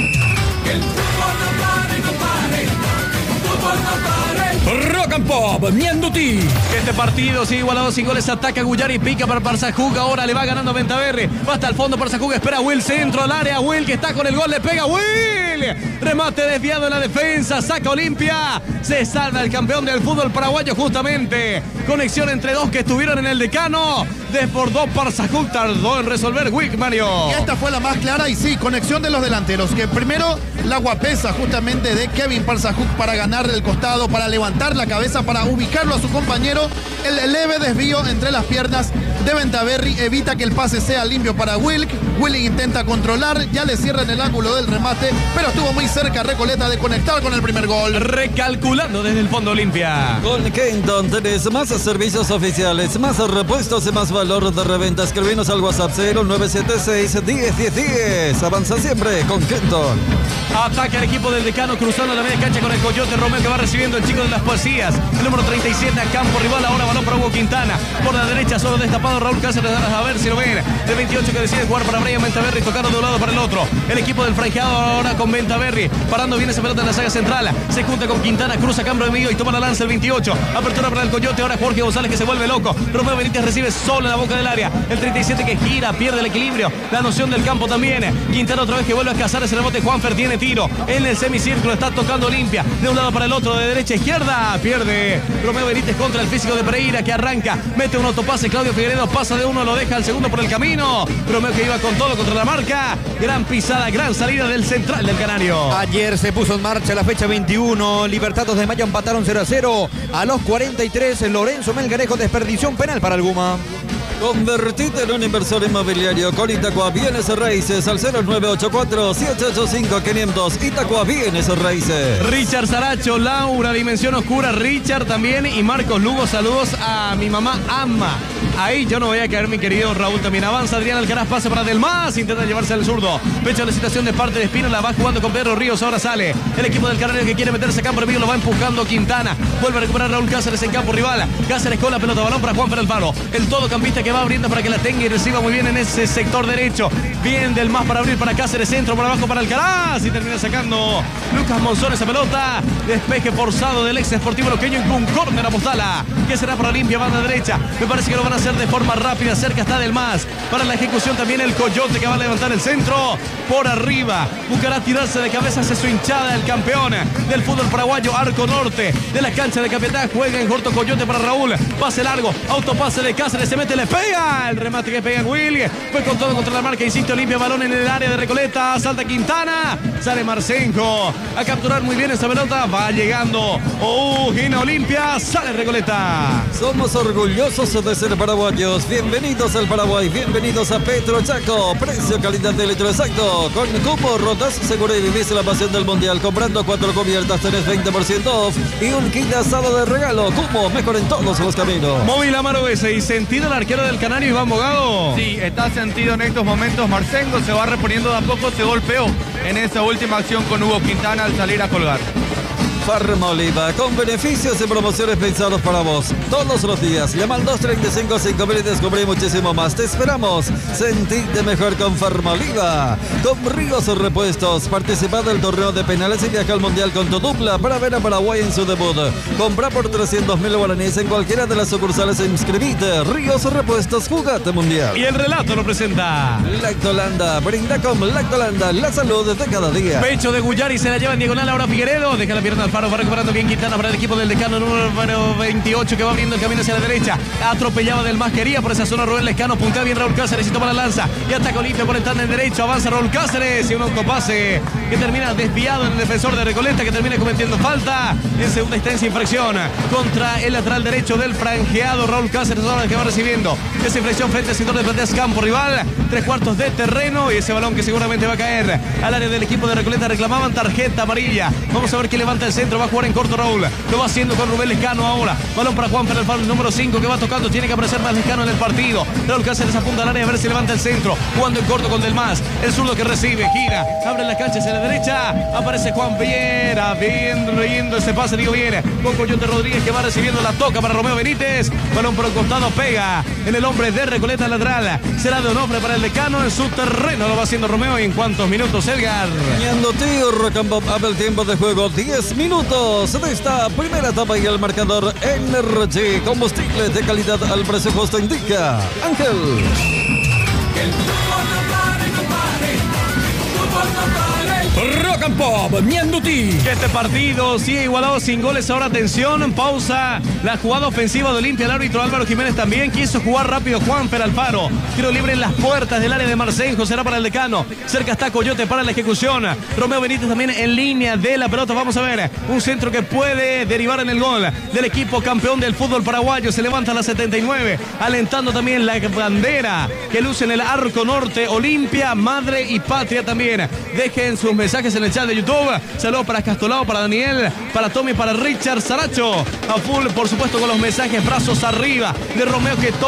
Speaker 12: Rock and Pop, Ñanduti.
Speaker 2: Este partido sigue igualado sin goles. Ataca Gugliari, pica para Parsajug. Ahora le va ganando Ventaverri. Va hasta el fondo Parsajug. Espera Will, centro al área. Will, que está con el gol, le pega Will. Remate desviado en la defensa. Saca Olimpia. Se salva el campeón del fútbol paraguayo justamente. Conexión entre dos que estuvieron en el decano. Desbordó Parsajug. Tardó en resolver Wick, Mario.
Speaker 1: Y esta fue la más clara y sí, conexión de los delanteros. Que primero la guapesa justamente de Kevin Parsajug para ganar el costado, para levantar la cabeza, para ubicarlo a su compañero. El leve desvío entre las piernas de Ventaverri evita que el pase sea limpio para Wilk. Willy intenta controlar, ya le cierran el ángulo del remate, pero estuvo muy cerca Recoleta de conectar con el primer gol.
Speaker 2: Recalculando desde el fondo Olimpia.
Speaker 6: Con Kenton tenés más servicios oficiales, más repuestos y más valor de reventa. Escribinos al WhatsApp 0976-101010. Avanza siempre con Kenton.
Speaker 2: Ataca el equipo del decano cruzando la media cancha con el Coyote Romeo, que va recibiendo el chico de las poesías. El número 37 a campo rival. Ahora balón para Hugo Quintana. Por la derecha solo destapado Raúl Cáceres. A ver si lo ven. El 28 que decide jugar para Brian Ventaverri. Tocaron de un lado para el otro. El equipo del franjeado ahora con Ventaverri. Parando bien esa pelota en la saga central. Se junta con Quintana. Cruza cambio de medio y toma la lanza el 28. Apertura para el Coyote. Ahora Jorge González, que se vuelve loco. Romeo Benítez recibe solo en la boca del área. El 37 que gira. Pierde el equilibrio. La noción del campo también. Quintana otra vez que vuelve a cazar ese rebote. Juanfer tiene tiro. En el semicírculo está tocando Olimpia. De un lado para el otro. De derecha a izquierda. Pierde Romeo Benítez contra el físico de Pereira, que arranca. Mete un autopase. Claudio Figueiredo pasa de uno. Lo deja al segundo por el camino. Romeo que iba con todo contra la marca. Gran pisada. Gran salida del central del Canario.
Speaker 9: Ayer se puso en marcha la fecha 21. Libertados de Mayo empataron 0-0. A los 43, Lorenzo Melgarejo desperdició un penal para el Guma.
Speaker 6: Convertite en un inversor inmobiliario con Itacua Bienes Raíces al 0984-785-500. Itacua Bienes Raíces.
Speaker 2: Richard Saracho, Laura, Dimensión Oscura, Richard también y Marcos Lugo. Saludos a mi mamá Amma. Ahí yo no voy a caer, mi querido Raúl. También avanza Adrián Alcaraz, pasa para Delmas. Intenta llevarse al zurdo. Pecho de la situación de parte de Espino. La va jugando con Pedro Ríos. Ahora sale el equipo del Canario, que quiere meterse a campo enemigo. Lo va empujando Quintana. Vuelve a recuperar Raúl Cáceres en campo rival. Cáceres con la pelota. Balón para Juan Alfaro. El todocampista que va abriendo para que la tenga y reciba muy bien en ese sector derecho. Bien del más para abrir para Cáceres. Centro por abajo para Alcaraz. Y termina sacando Lucas Monzón esa pelota. Despeje forzado del ex Sportivo Loqueño en un córner a Postala, que será para Olimpia, banda derecha. Me parece que lo van a hacer de forma rápida. Cerca está del más. Para la ejecución también el Coyote, que va a levantar el centro por arriba. Buscará tirarse de cabeza hacia su hinchada. El campeón del fútbol paraguayo, Arco Norte de la cancha de Capiatá. Juega en corto Coyote para Raúl. Pase largo. Autopase de Cáceres. Se mete, le pega. El remate que pega en Will. Fue con todo contra la marca. Insiste Olimpia. Balón en el área de Recoleta. Salta Quintana. Sale Marcenco a capturar muy bien esa pelota. Va llegando Gina Olimpia. Sale Recoleta.
Speaker 6: Somos orgullosos de ser paraguayos. Bienvenidos al Paraguay. Bienvenidos a Petro Chaco. Precio, calidad de litro exacto. Con cupo, rotas, seguro y vivís la pasión del mundial. Comprando 4 cubiertas tenés 20% off y un kit de asado de regalo. Cupo, mejor en todos los caminos.
Speaker 2: Móvil Amaro ese. ¿Y sentido el arquero del Canario, Iván Bogado?
Speaker 4: Sí, está sentido en estos momentos. Marcengo se va reponiendo de a poco. Se golpeó en esa última acción con Hugo Quintana al salir a colgar.
Speaker 6: Farmoliva, con beneficios y promociones pensados para vos. Todos los días. Llama al 235-5000 y descubrí muchísimo más. Te esperamos. Sentite mejor con Farmoliva. Con Ríos Repuestos. Participa del torneo de penales y viaja al Mundial con tu dupla para ver a Paraguay en su debut. Compra por 300.000 guaraníes en cualquiera de las sucursales e inscribite. Ríos Repuestos, jugate Mundial.
Speaker 2: Y el relato lo presenta
Speaker 6: Lactolanda. Brinda con Lactolanda la salud de cada día.
Speaker 2: Pecho de Guyari, se la lleva en diagonal ahora Figueredo. Deja la pierna al Faro, va recuperando bien Quintana para el equipo del Lescano número 28 que va abriendo el camino hacia la derecha. Atropellaba del Masquería por esa zona Rubén Lescano. Puntea bien Raúl Cáceres y toma la lanza. Y ataca limpio por el tándem derecho. Avanza Raúl Cáceres y un autopase que termina desviado en el defensor de Recoleta, que termina cometiendo falta en segunda instancia, infracción contra el lateral derecho del franjeado Raúl Cáceres, ahora que va recibiendo esa infracción frente al sector de Plateas campo rival. 3/4 de terreno y ese balón que seguramente va a caer al área del equipo de Recoleta. Reclamaban tarjeta amarilla. Vamos a ver quién levanta el centro. Va a jugar en corto Raúl. Lo va haciendo con Rubén Lescano ahora. Balón para Juan Ferrer, el número 5 que va tocando. Tiene que aparecer más Lescano en el partido. Raúl Cáceres apunta al área a ver si levanta el centro. Jugando en corto con Delmas. El zurdo que recibe, gira, abre la cancha hacia la derecha. Aparece Juan Piera. Viendo ese pase, digo bien. Con Coyote Rodríguez que va recibiendo la toca para Romeo Benítez. Balón por el costado, pega en el hombre de Recoleta lateral. Será de Onofre para el Lescano en su terreno. Lo va haciendo Romeo. ¿Y en cuántos minutos, Edgar?
Speaker 6: Tío Rock and Pop, abre el tiempo de juego, 10 minutos de esta primera etapa y el marcador Energy, combustible de calidad al precio justo, indica Ángel.
Speaker 12: Rock and Pop, Ñandutí.
Speaker 2: Este partido sigue igualado sin goles. Ahora atención, pausa la jugada ofensiva de Olimpia. El árbitro Álvaro Jiménez también quiso jugar rápido. Juanfer Alfaro, tiro libre en las puertas del área de Marcenjo, será para el Decano. Cerca está Coyote para la ejecución. Romeo Benítez también en línea de la pelota. Vamos a ver un centro que puede derivar en el gol del equipo campeón del fútbol paraguayo. Se levanta a la 79, alentando también la bandera que luce en el arco norte. Olimpia, madre y patria también. Dejen sus mensajes en el chat de YouTube. Saludos para Castolao, para Daniel, para Tommy, para Richard Saracho. A full, por supuesto, con los mensajes, brazos arriba de Romeo que